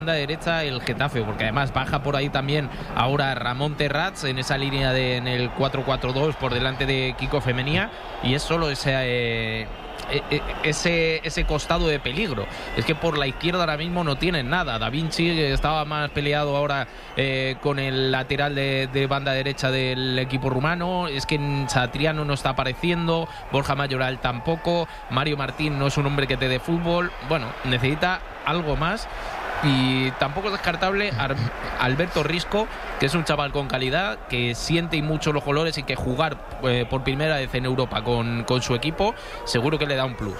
derecha el Getafe, porque además baja por ahí también ahora Ramón Terrats en esa línea en el 4-4-2 por delante de Kiko Femenía, y es solo ese costado de peligro. Es que por la izquierda ahora mismo no tienen nada. Da Vinci estaba más peleado ahora con el lateral de banda derecha del equipo rumano. Es que Satriano no está apareciendo, Borja Mayoral tampoco, Mario Martín no es un hombre que te dé fútbol. Bueno, necesita algo más. Y tampoco es descartable Alberto Risco, que es un chaval con calidad, que siente y mucho los colores, y que jugar por primera vez en Europa con su equipo seguro que le da un plus.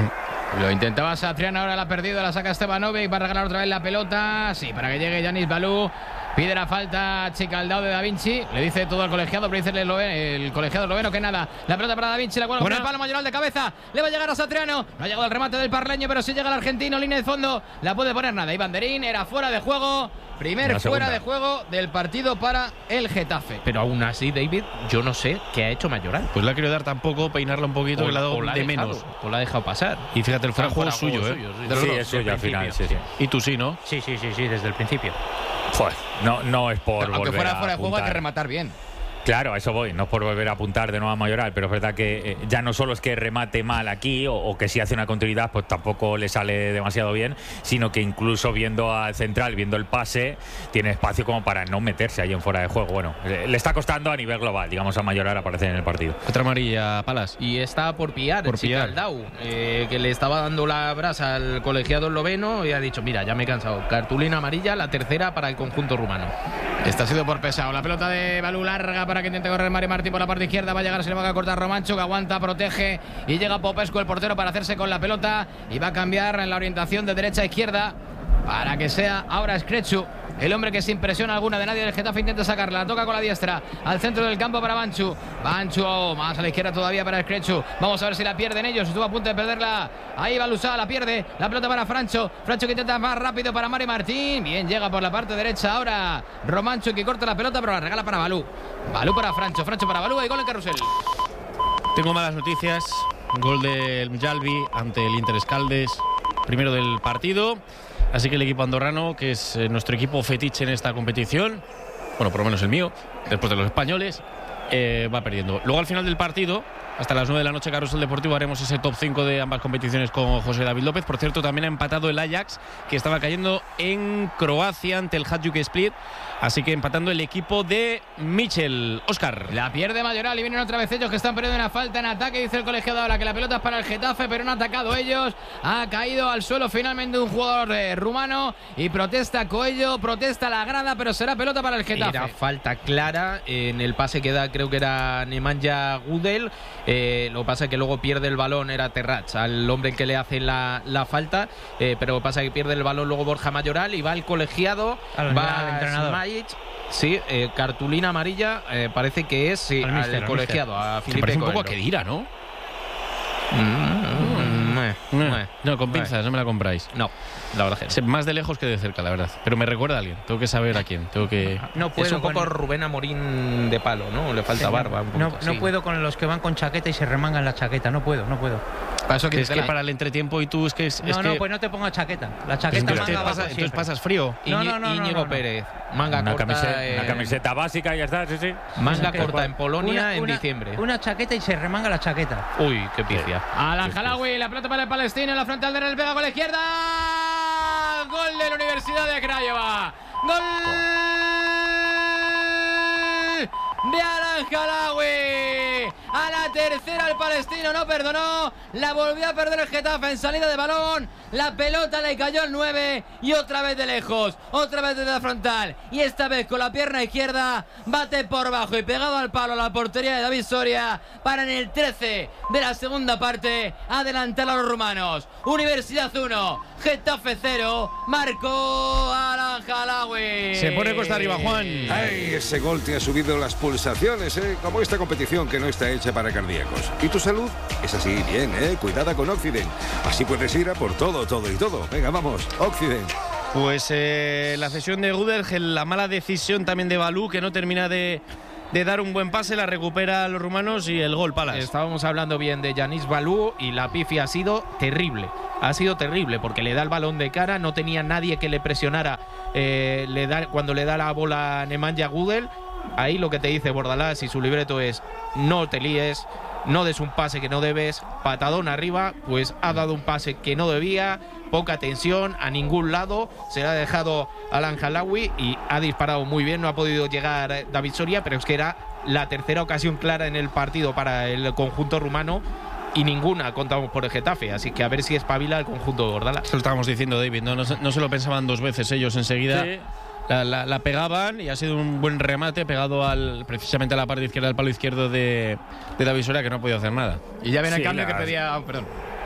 Lo intentaba Satriano, ahora la ha perdido, la saca Stevanovic, va a regalar otra vez la pelota, sí, para que llegue Yanis Balú. Pide la falta Chicaldao de Da Vinci. Le dice todo al colegiado, pero dice el colegiado esloveno que nada. La pelota para Da Vinci, la cual con el palo Mayoral de cabeza. Le va a llegar a Satriano. No ha llegado el remate del parleño, pero sí llega el argentino. Línea de fondo. La puede poner nada. Iván Derín era fuera de juego. Primer fuera de juego del partido para el Getafe. Pero aún así, David, yo no sé qué ha hecho Mayoral. Pues le ha querido dar tampoco, peinarla un poquito, que le ha dado de menos. Pues la ha dejado pasar. Y fíjate, el fuera de juego es suyo, Sí, es suyo al final. Sí. Y tú sí, ¿no? Sí, desde el principio. Pues no es por aunque volver fuera de juego, hay que apuntar. rematar bien. Claro, a eso voy, no es por volver a apuntar de nuevo a Mayoral, pero es verdad que ya no solo es que remate mal aquí o que si hace una continuidad pues tampoco le sale demasiado bien, sino que incluso viendo al central, viendo el pase, tiene espacio como para no meterse ahí en fuera de juego. Bueno, le está costando a nivel global, digamos, a Mayoral aparecer en el partido. Otra amarilla, Palas. Y está por pillar el Chicaldao, que le estaba dando la brasa al colegiado esloveno y ha dicho, mira, ya me he cansado. Cartulina amarilla, la tercera para el conjunto rumano. Esta ha sido por pesado. La pelota de Balú larga para que intente correr Mario Martín por la parte izquierda. Va a llegar, se le va a cortar Romancho, que aguanta, protege. Y llega Popescu, el portero, para hacerse con la pelota. Y va a cambiar en la orientación de derecha a izquierda para que sea ahora Skrechu, el hombre que sin presión alguna de nadie del Getafe intenta sacarla. La toca con la diestra al centro del campo para Banchu. Más a la izquierda todavía para Skrechu. Vamos a ver si la pierden ellos. Estuvo a punto de perderla. Ahí va Lusá, la pierde. La pelota para Francho. Francho que intenta más rápido para Mario Martín. Bien, llega por la parte derecha ahora Romancho, que corta la pelota, pero la regala para Balú. Balú para Francho. Francho para Balú. Hay gol en Carrusel. Tengo malas noticias. Gol del Mjalbi ante el Inter Escaldes, primero del partido. Así que el equipo andorrano, que es nuestro equipo fetiche en esta competición, bueno, por lo menos el mío, después de los españoles, va perdiendo. Luego al final del partido, hasta las 9 de la noche, Carrusel Deportivo, haremos ese top 5 de ambas competiciones con José David López. Por cierto, también ha empatado el Ajax, que estaba cayendo en Croacia ante el Hajduk Split. Así que empatando el equipo de Michel. Óscar. La pierde Mayoral y vienen otra vez ellos, que están perdiendo una falta en ataque. Dice el colegiado ahora que la pelota es para el Getafe, pero no han atacado ellos. Ha caído al suelo finalmente un jugador rumano y protesta Coello, protesta la grada, pero será pelota para el Getafe. Era falta clara en el pase que da, creo que era Nemanja Gudel. Lo que pasa es que luego pierde el balón, era Terrats, al hombre que le hace la falta, pero lo que pasa es que pierde el balón luego Borja Mayoral y va el colegiado, va al entrenador. Smajic. Sí, cartulina amarilla, parece que es al colegiado, a Filipe Parece un poco a Coelho. Kedira, ¿no? No, con pinzas, no me la compráis. No, la verdad que no. Más de lejos que de cerca, la verdad. Pero me recuerda a alguien. Tengo que saber a quién. No puedo es un poco con... Rubén Amorín de palo, ¿no? Le falta barba. No puedo con los que van con chaqueta y se remangan la chaqueta. No puedo. Para eso es que para el entretiempo y tú es que... Pues no te pongas chaqueta. La chaqueta entonces pasas frío. Íñigo Pérez, manga una corta. Una camiseta básica y ya está, sí. Manga corta en Polonia en diciembre. Una chaqueta y se remanga la chaqueta. Uy, qué pifia. Al Al-Halawi, la pelota para el palestino, en la frontal de el pega con la izquierda. Gol de la Universidad de Craiova. Gol de Al-Halawi. A la tercera el palestino no perdonó. La volvió a perder el Getafe en salida de balón. La pelota le cayó al 9 y otra vez de lejos, otra vez desde la frontal. Y esta vez con la pierna izquierda bate por bajo y pegado al palo a la portería de David Soria para en el 13 de la segunda parte adelantar a los rumanos. Universidad 1, Getafe 0, marcó Al-Halawi. Se pone costa arriba, Juan. Ay, ese gol te ha subido las pulsaciones, como esta competición que no está hecha para cardíacos. ¿Y tu salud? Es así, bien, cuidada con Occident. Así puedes ir a por todo. Venga, vamos, Occident. Pues la cesión de Gudelj, la mala decisión también de Balú, que no termina de de dar un buen pase, la recupera a los rumanos y el gol Palas. Estábamos hablando bien de Yanis Balou y la pifia ha sido terrible. Ha sido terrible porque le da el balón de cara, no tenía nadie que le presionara cuando le da la bola a Nemanja Gudel. Ahí lo que te dice Bordalás y su libreto es: no te líes, no des un pase que no debes, patadón arriba. Pues ha dado un pase que no debía, poca tensión a ningún lado, se le ha dejado al Al-Halawi y ha disparado muy bien. No ha podido llegar David Soria, pero es que era la tercera ocasión clara en el partido para el conjunto rumano y ninguna contamos por el Getafe, así que a ver si espabila el conjunto de Bordalás. Eso lo estábamos diciendo, David, no se lo pensaban dos veces ellos enseguida. Sí. La pegaban y ha sido un buen remate pegado precisamente a la parte izquierda del palo izquierdo de David Soria, que no ha podido hacer nada. Y ya viene el cambio que pedía... Perdón.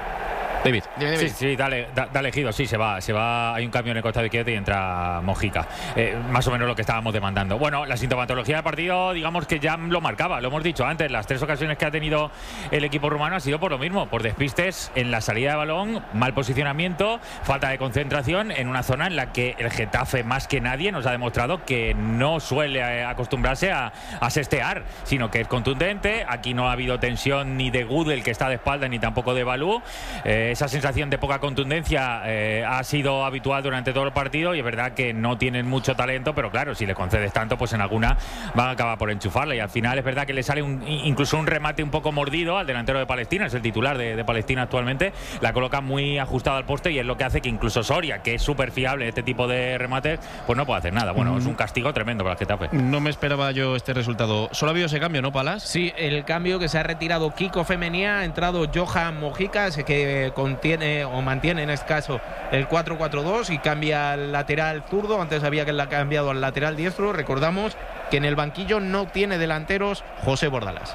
David. Sí, dale Ejido, sí, se va. Hay un cambio en el costado izquierdo y entra Mojica. Más o menos lo que estábamos demandando. Bueno, la sintomatología del partido, digamos que ya lo marcaba, lo hemos dicho antes. Las 3 ocasiones que ha tenido el equipo rumano ha sido por lo mismo, por despistes en la salida de balón, mal posicionamiento, falta de concentración en una zona en la que el Getafe más que nadie nos ha demostrado que no suele acostumbrarse a sestear, sino que es contundente. Aquí no ha habido tensión ni de Gudel, que está de espalda, ni tampoco de Balou. Esa sensación de poca contundencia ha sido habitual durante todo el partido y es verdad que no tienen mucho talento, pero claro, si le concedes tanto, pues en alguna van a acabar por enchufarle y al final es verdad que le sale incluso un remate un poco mordido al delantero de Palestina, es el titular de Palestina actualmente, la coloca muy ajustada al poste y es lo que hace que incluso Soria, que es súper fiable este tipo de remates, pues no puede hacer nada. Bueno, es un castigo tremendo para el Getafe. No me esperaba yo este resultado. Solo ha habido ese cambio, ¿no, Palas? Sí, el cambio que se ha retirado Kiko Femenía, ha entrado Johan Mojica, que contiene o mantiene en este caso el 4-4-2 y cambia al lateral zurdo. Antes había que la cambiado al lateral diestro. Recordamos que en el banquillo no tiene delanteros José Bordalás.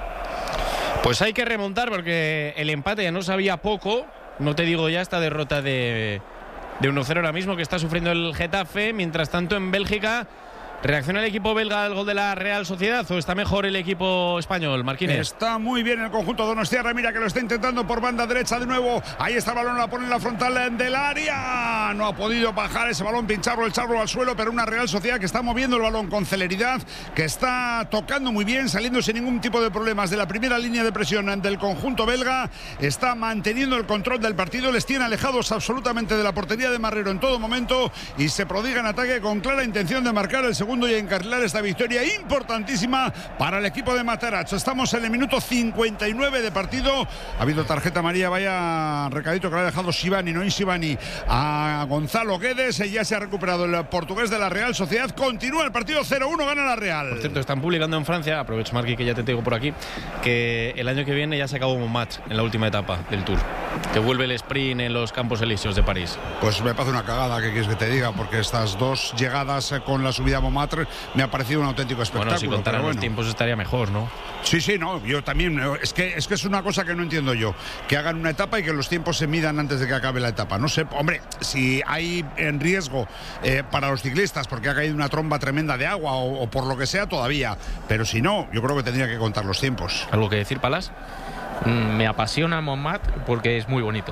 Pues hay que remontar porque el empate ya no sabía poco. No te digo ya esta derrota de 1-0 ahora mismo que está sufriendo el Getafe. Mientras tanto, en Bélgica, ¿reacciona el equipo belga al gol de la Real Sociedad o está mejor el equipo español, Marquínez? Está muy bien el conjunto donostiarra, mira que lo está intentando por banda derecha de nuevo. Ahí está el balón, la pone en la frontal del área. No ha podido bajar ese balón, echarlo al suelo, pero una Real Sociedad que está moviendo el balón con celeridad, que está tocando muy bien, saliendo sin ningún tipo de problemas de la primera línea de presión del conjunto belga. Está manteniendo el control del partido, les tiene alejados absolutamente de la portería de Marrero en todo momento y se prodiga en ataque con clara intención de marcar el segundo y encarrilar esta victoria importantísima para el equipo de Matarazzo. Estamos en el minuto 59 de partido. Ha habido tarjeta amarilla, vaya recadito que le ha dejado Sivani, no Sivani, a Gonzalo Guedes. Ya se ha recuperado el portugués de la Real Sociedad. Continúa el partido, 0-1, gana la Real. Por cierto, están publicando en Francia, aprovecho, Marqui, que ya te tengo por aquí, que el año que viene ya se acabó un match en la última etapa del Tour, que vuelve el sprint en los Campos Elíseos de París. Pues me parece una cagada, que quieres que te diga, porque estas dos llegadas con la subida a Montmartre me ha parecido un auténtico espectáculo. Bueno, si contaran los tiempos estaría mejor, ¿no? Sí, no, yo también. Es que es una cosa que no entiendo yo, que hagan una etapa y que los tiempos se midan antes de que acabe la etapa. No sé, hombre, si hay en riesgo para los ciclistas porque ha caído una tromba tremenda de agua o por lo que sea todavía, pero si no, yo creo que tendría que contar los tiempos. ¿Algo que decir, Palas? Me apasiona Montmartre porque es muy bonito.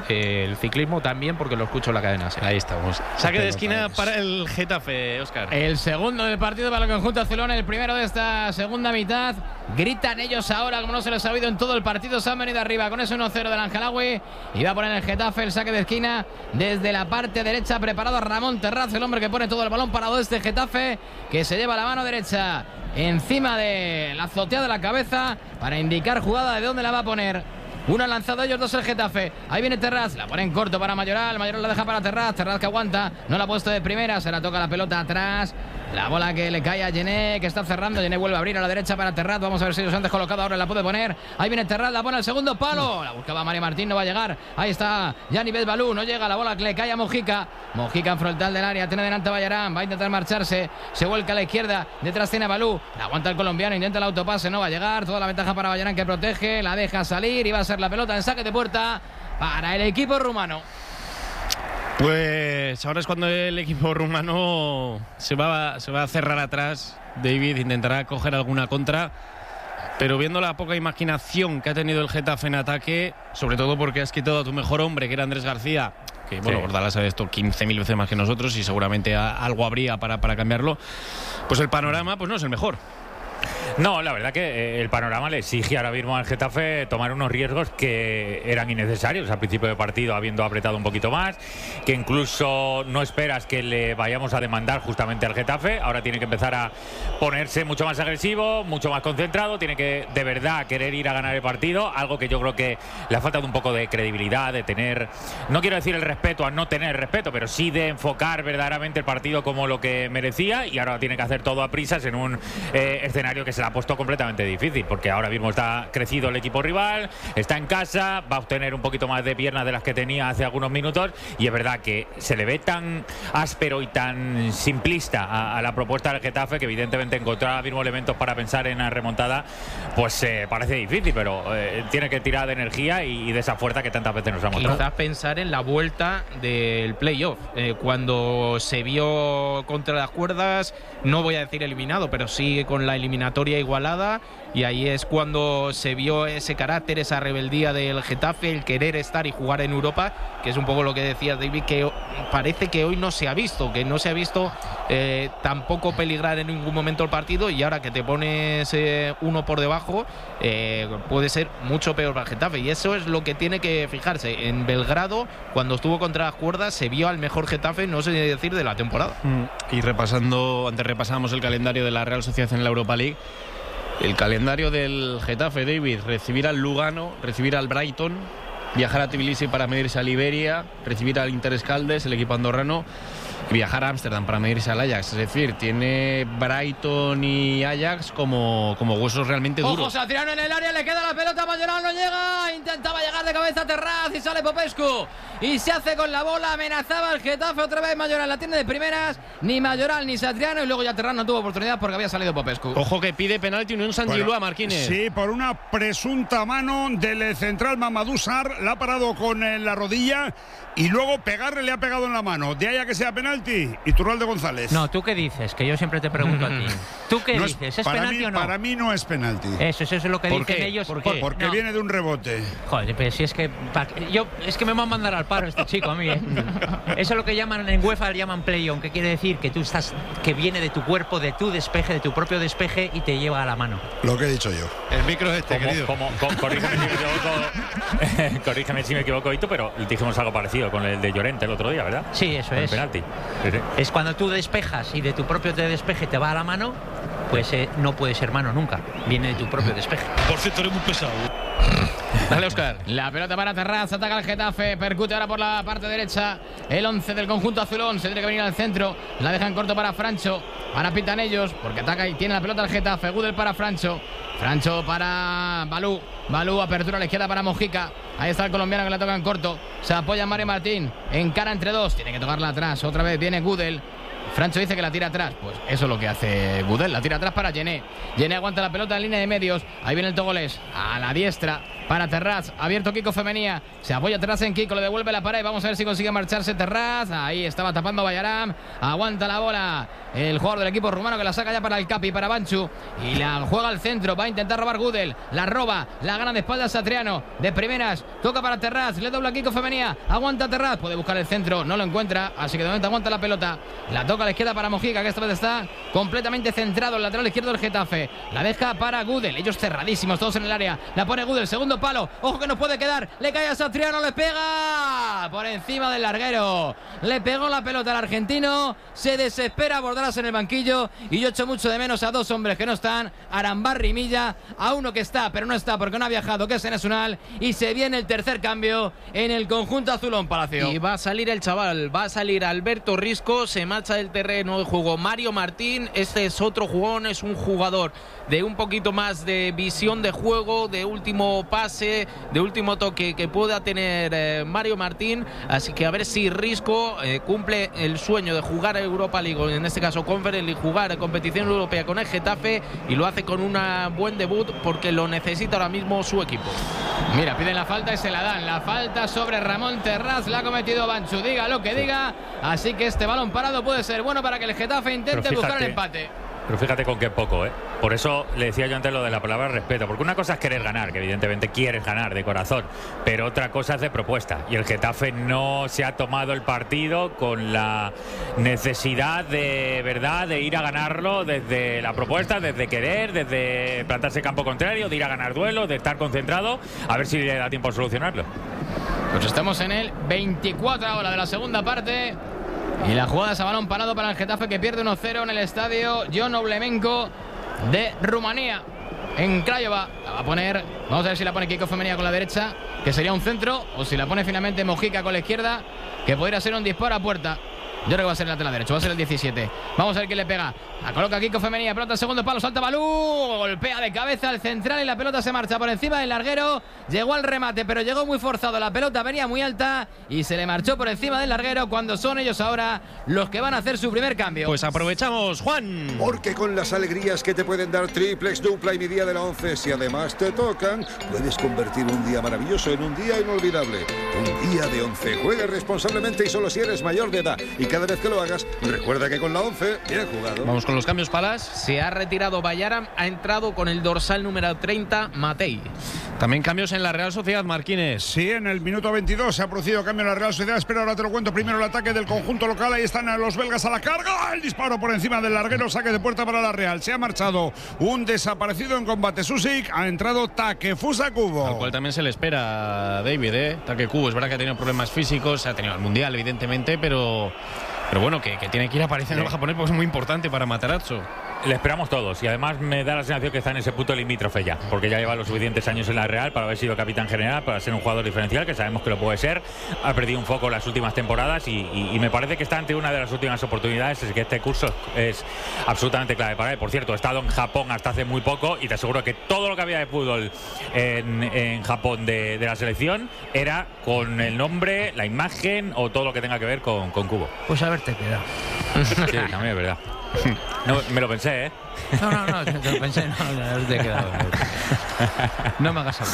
El ciclismo también porque lo escucho en la cadena. Ahí estamos. Saque de esquina para el Getafe, Óscar. El segundo del partido para el conjunto azulón, el primero de esta segunda mitad. Gritan ellos ahora, como no se les ha oído en todo el partido. Se han venido arriba con ese 1-0 del Al-Halawi. Y va a poner el Getafe el saque de esquina desde la parte derecha. Preparado Ramón Terraz, el hombre que pone todo el balón parado de este Getafe, que se lleva la mano derecha encima de la azotea de la cabeza para indicar jugada de dónde la va a poner. Uno ha lanzado ellos, dos el Getafe. Ahí viene Terraz, la pone en corto para Mayoral. Mayoral la deja para Terraz que aguanta, no la ha puesto de primera, se la toca la pelota atrás. La bola que le cae a Gené, que está cerrando. Gené vuelve a abrir a la derecha para Terraz. Vamos a ver si los antes colocado, ahora la puede poner. Ahí viene Terraz, la pone al segundo palo. La buscaba Mario Martín, no va a llegar. Ahí está Yanibet Balou, no llega. La bola que le cae a Mojica. Mojica en frontal del área, tiene delante a Bayarán. Va a intentar marcharse, se vuelca a la izquierda. Detrás tiene a Balou, la aguanta el colombiano, intenta el autopase, no va a llegar. Toda la ventaja para Bayarán, que protege, la deja salir y va a ser la pelota en saque de puerta para el equipo rumano. Pues ahora es cuando el equipo rumano se va a cerrar atrás. David intentará coger alguna contra, pero viendo la poca imaginación que ha tenido el Getafe en ataque, sobre todo porque has quitado a tu mejor hombre, que era Andrés García, que bueno, Bordalás sabe esto 15.000 veces más que nosotros y seguramente algo habría para cambiarlo, pues el panorama pues no es el mejor. No, la verdad que el panorama le exige ahora mismo al Getafe tomar unos riesgos que eran innecesarios al principio de partido, habiendo apretado un poquito más, que incluso no esperas que le vayamos a demandar justamente al Getafe. Ahora tiene que empezar a ponerse mucho más agresivo, mucho más concentrado, tiene que de verdad querer ir a ganar el partido, algo que yo creo que le ha faltado un poco de credibilidad, de tener, no quiero decir el respeto a no tener respeto, pero sí de enfocar verdaderamente el partido como lo que merecía, y ahora tiene que hacer todo a prisas en un escenario que se le ha puesto completamente difícil, porque ahora mismo está crecido el equipo rival, está en casa, va a obtener un poquito más de piernas de las que tenía hace algunos minutos, y es verdad que se le ve tan áspero y tan simplista a la propuesta del Getafe que evidentemente encontrar ahora mismo elementos para pensar en la remontada pues parece difícil, pero tiene que tirar de energía y de esa fuerza que tantas veces nos ha mostrado. Quizás pensar en la vuelta del playoff, cuando se vio contra las cuerdas, no voy a decir eliminado, pero sí con la eliminatoria igualada, y ahí es cuando se vio ese carácter, esa rebeldía del Getafe, el querer estar y jugar en Europa, que es un poco lo que decía David, que parece que hoy no se ha visto, tampoco peligrar en ningún momento el partido, y ahora que te pones uno por debajo, puede ser mucho peor para el Getafe, y eso es lo que tiene que fijarse. En Belgrado, cuando estuvo contra las cuerdas, se vio al mejor Getafe, no sé decir, de la temporada. Y antes repasábamos el calendario de la Real Sociedad en la Europa League. El calendario del Getafe, David: recibir al Lugano, recibir al Brighton, viajar a Tbilisi para medirse a Liberia, recibir al Interescaldes, el equipo andorrano, y viajar a Ámsterdam para medirse al Ajax. Es decir, tiene Brighton y Ajax como huesos realmente duros. Ojo, Satriano en el área, le queda la pelota, Mayoral no llega, intentaba llegar de cabeza a Terraz y sale Popescu y se hace con la bola, amenazaba el Getafe otra vez. Mayoral la tiene de primeras, ni Mayoral ni Satriano, y luego ya Terraz no tuvo oportunidad porque había salido Popescu. Ojo que pide penalti Unión San-Gilua, Marquínez. Sí, por una presunta mano del central Mamadou Sarr, la ha parado con la rodilla y luego pegarle le ha pegado en la mano. De ahí a que sea penalti, Iturralde González. No, ¿tú qué dices? Que yo siempre te pregunto a ti. ¿Tú qué dices? ¿Es penalti o no? Para mí no es penalti. Eso es lo que dicen ellos. ¿Por qué? Porque viene de un rebote. Joder, pero si es que es que me va a mandar al paro este chico a mí, ¿eh? Eso es lo que llaman en UEFA, llaman play-on, que quiere decir que tú que viene de tu cuerpo, de tu despeje, de tu propio despeje, y te lleva a la mano. Lo que he dicho yo. El micro es querido. Corrígeme si me equivoco, Ito, pero dijimos algo parecido con el de Llorente el otro día, ¿verdad? Sí, eso es. El penalti. Es cuando tú despejas y de tu propio despeje te va a la mano, pues no puede ser mano nunca. Viene de tu propio despeje. Por cierto, eres muy pesado. Dale, Óscar. La pelota para Terraz, ataca el Getafe, percute ahora por la parte derecha el 11 del conjunto azulón, se tiene que venir al centro, la dejan corto para Francho, ahora pitan ellos porque ataca y tiene la pelota el Getafe. Gudel para Francho para Balú, apertura a la izquierda para Mojica, ahí está el colombiano que la toca en corto, se apoya Mario Martín, encara entre dos, tiene que tocarla atrás, otra vez viene Gudel. Francho dice que la tira atrás, pues eso es lo que hace Gudel, la tira atrás para Gené. Gené aguanta la pelota en línea de medios, ahí viene el togolés, a la diestra para Terraz, abierto Kiko Femenía, se apoya Terraz en Kiko, le devuelve la pared, vamos a ver si consigue marcharse Terraz, ahí estaba tapando Bayaram, aguanta la bola el jugador del equipo rumano que la saca ya para el Capi, para Banchu, y la juega al centro, va a intentar robar Gudel, la roba, la gana de espaldas Satriano, de primeras, toca para Terraz, le dobla Kiko Femenía, aguanta Terraz, puede buscar el centro, no lo encuentra, así que de momento aguanta la pelota, la toca a la izquierda para Mojica, que esta vez está completamente centrado, el lateral izquierdo del Getafe, la deja para Gudel, ellos cerradísimos, todos en el área, la pone Gudel, segundo palo, ojo que no puede quedar, le cae a Satriano, le pega por encima del larguero, le pegó la pelota al argentino, se desespera a Bordalas en el banquillo, y yo echo mucho de menos a dos hombres que no están, Arambarri y Milla, a uno que está pero no está porque no ha viajado, que es Enes Unal, y se viene el tercer cambio en el conjunto azulón, Palacio. Y va a salir el chaval, va a salir Alberto Risco, se marcha del terreno de juego Mario Martín, este es otro jugón, es un jugador de un poquito más de visión de juego, de último pase, de último toque que pueda tener Mario Martín, así que a ver si Risco cumple el sueño de jugar a Europa League, en este caso Conference League, jugar a competición europea con el Getafe, y lo hace con un buen debut porque lo necesita ahora mismo su equipo. Mira, piden la falta y se la dan, la falta sobre Ramón Terraz, la ha cometido Banchu, diga lo que diga, así que este balón parado puede ser bueno para que el Getafe intente buscar el empate. pero fíjate con qué poco, ¿eh? Por eso le decía yo antes lo de la palabra respeto, porque una cosa es querer ganar, que evidentemente quieres ganar de corazón, pero otra cosa es de propuesta, y el Getafe no se ha tomado el partido con la necesidad de verdad de ir a ganarlo desde la propuesta, desde querer, desde plantarse campo contrario, de ir a ganar duelos, de estar concentrado, a ver si le da tiempo a solucionarlo. Pues estamos en el 24 ahora de la segunda parte. Y la jugada es a balón parado para el Getafe, que pierde 1-0 en el estadio John Oblemenko de Rumanía, en Craiova. La va a poner, vamos a ver si la pone Kiko Femenía con la derecha, que sería un centro, o si la pone finalmente Mojica con la izquierda, que podría ser un disparo a puerta. Yo creo que va a ser el lateral derecho, va a ser el 17. Vamos a ver quién le pega. La coloca Kiko Femenía, pelota al segundo palo, salta Balú, golpea de cabeza al central y la pelota se marcha por encima del larguero. Llegó al remate, pero llegó muy forzado. La pelota venía muy alta y se le marchó por encima del larguero, cuando son ellos ahora los que van a hacer su primer cambio. Pues aprovechamos, Juan. Porque con las alegrías que te pueden dar triplex, dupla y mi día de la 11, si además te tocan, puedes convertir un día maravilloso en un día inolvidable. Un día de 11. Juega responsablemente y solo si eres mayor de edad. Y cada vez que lo hagas, recuerda que con la 11, bien jugado. Vamos con los cambios, Palas. Se ha retirado Bayaram, ha entrado con el dorsal número 30, Matei. También cambios en la Real Sociedad, Marquines. Sí, en el minuto 22 se ha producido cambio en la Real Sociedad. Espera, ahora te lo cuento. Primero el ataque del conjunto local. Ahí están los belgas a la carga. El disparo por encima del larguero. Saque de puerta para la Real. Se ha marchado un desaparecido en combate. Susik. Ha entrado Takefusa Kubo. Al cual también se le espera, David, ¿eh? Takefusa es verdad que ha tenido problemas físicos. Ha tenido el Mundial, evidentemente, pero bueno, que tiene que ir apareciendo en el japonés porque es muy importante para Matarazzo. Le esperamos todos y además me da la sensación que está en ese punto limítrofe ya, porque ya lleva los suficientes años en la Real para haber sido capitán general, para ser un jugador diferencial, que sabemos que lo puede ser. Ha perdido un foco las últimas temporadas y me parece que está ante una de las últimas oportunidades, es que este curso es absolutamente clave para él. Por cierto, he estado en Japón hasta hace muy poco y te aseguro que todo lo que había de fútbol en Japón de la selección era con el nombre, la imagen o todo lo que tenga que ver con Kubo. Pues haberte quedado. Sí, también es verdad. No, me lo pensé, ¿eh? No, te lo pensé, no te he quedado. No me hagas hablar.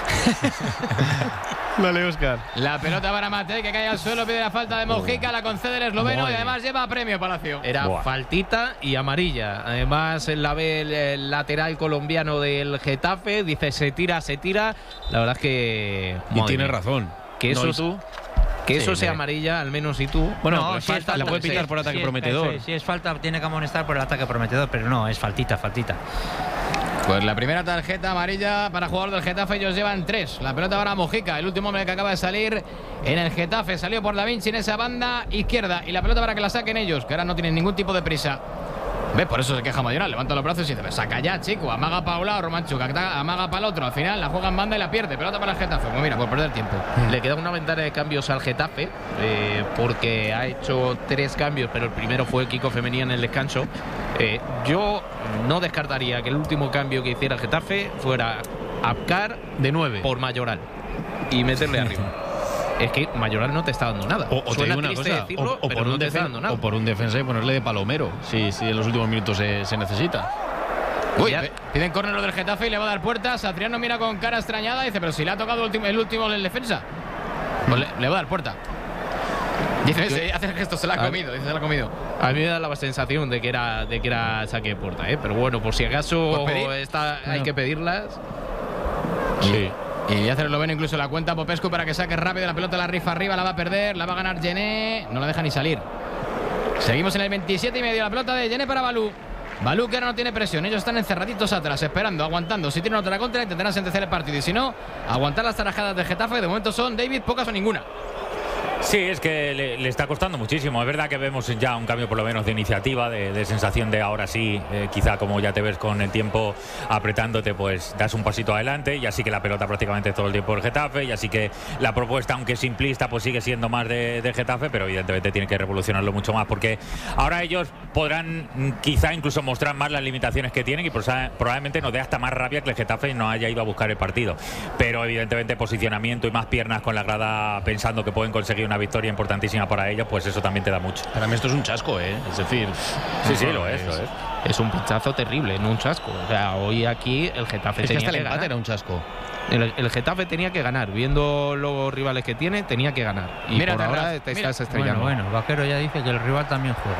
Dale, Óscar. La pelota para Matei, que cae al suelo, pide la falta de Mojica, la concede el esloveno y además lleva premio Palacio. Era faltita y amarilla. Además la ve el lateral colombiano del Getafe, dice se tira. La verdad es que... Y tiene razón. Que eso, ¿y tú? Que eso sea amarilla, al menos y tú. Bueno, no, pues si falta, la puede pitar por ataque si prometedor. Si es falta, tiene que amonestar por el ataque prometedor, pero no, es faltita. Pues la primera tarjeta amarilla para jugador del Getafe, ellos llevan 3. La pelota para Mojica, el último hombre que acaba de salir en el Getafe. Salió por Da Vinci en esa banda izquierda y la pelota para que la saquen ellos, que ahora no tienen ningún tipo de prisa. ¿Ves? Por eso se queja Mayoral, levanta los brazos y dice, saca ya, chico, amaga para un lado, Romanchuk, amaga para el otro. Al final la juega en banda y la pierde. Pelota para el Getafe. Pues mira, por perder tiempo. Le queda una ventana de cambios al Getafe, porque ha hecho 3 cambios, pero el primero fue Kiko Femenía en el descanso. Yo no descartaría que el último cambio que hiciera el Getafe fuera Abkar de 9 por Mayoral y meterle arriba. Es que Mayoral no te está dando nada. O te digo una cosa, decirlo, o pero no te está dando nada. O por un defensa y ponerle de palomero, si en los últimos minutos se necesita. Uy, piden córner del Getafe y le va a dar puertas. Adriano mira con cara extrañada y dice, pero si le ha tocado el último del defensa. Pues le va a dar puerta. Dice, hace el gesto, se la ha comido. Dice, se la ha comido. A mí me da la sensación de que era saque de puerta, pero bueno, por si acaso hay que pedirlas. Sí. Y hace el esloveno incluso la cuenta Popescu para que saque rápido la pelota, la rifa arriba, la va a perder, la va a ganar Gené, no la deja ni salir. Seguimos en el 27,5, la pelota de Gené para Balú. Balú, que ahora no tiene presión, ellos están encerraditos atrás, esperando, aguantando. Si tienen otra contra, intentarán sentenciar el partido y si no, aguantar las tarajadas de Getafe, de momento son, David, pocas o ninguna. Sí, es que le está costando muchísimo. Es verdad que vemos ya un cambio por lo menos de iniciativa, de sensación de ahora sí, quizá como ya te ves con el tiempo apretándote, pues das un pasito adelante y así que la pelota prácticamente todo el tiempo el Getafe y así que la propuesta, aunque simplista, pues sigue siendo más de Getafe, pero evidentemente tiene que revolucionarlo mucho más porque ahora ellos podrán quizá incluso mostrar más las limitaciones que tienen y probablemente nos dé hasta más rabia que el Getafe no haya ido a buscar el partido. Pero evidentemente posicionamiento y más piernas con la grada pensando que pueden conseguir una victoria importantísima para ellos, pues eso también te da mucho. Para mí esto es un chasco, es decir... Sí, lo es. Es un pinchazo terrible, no un chasco. O sea, hoy aquí el Getafe tenía que ganar. Es que hasta el empate era un chasco. El Getafe tenía que ganar, viendo los rivales que tiene, tenía que ganar. Y mira, por ahora te estás estrellando. Bueno, Vaquero ya dice que el rival también juega.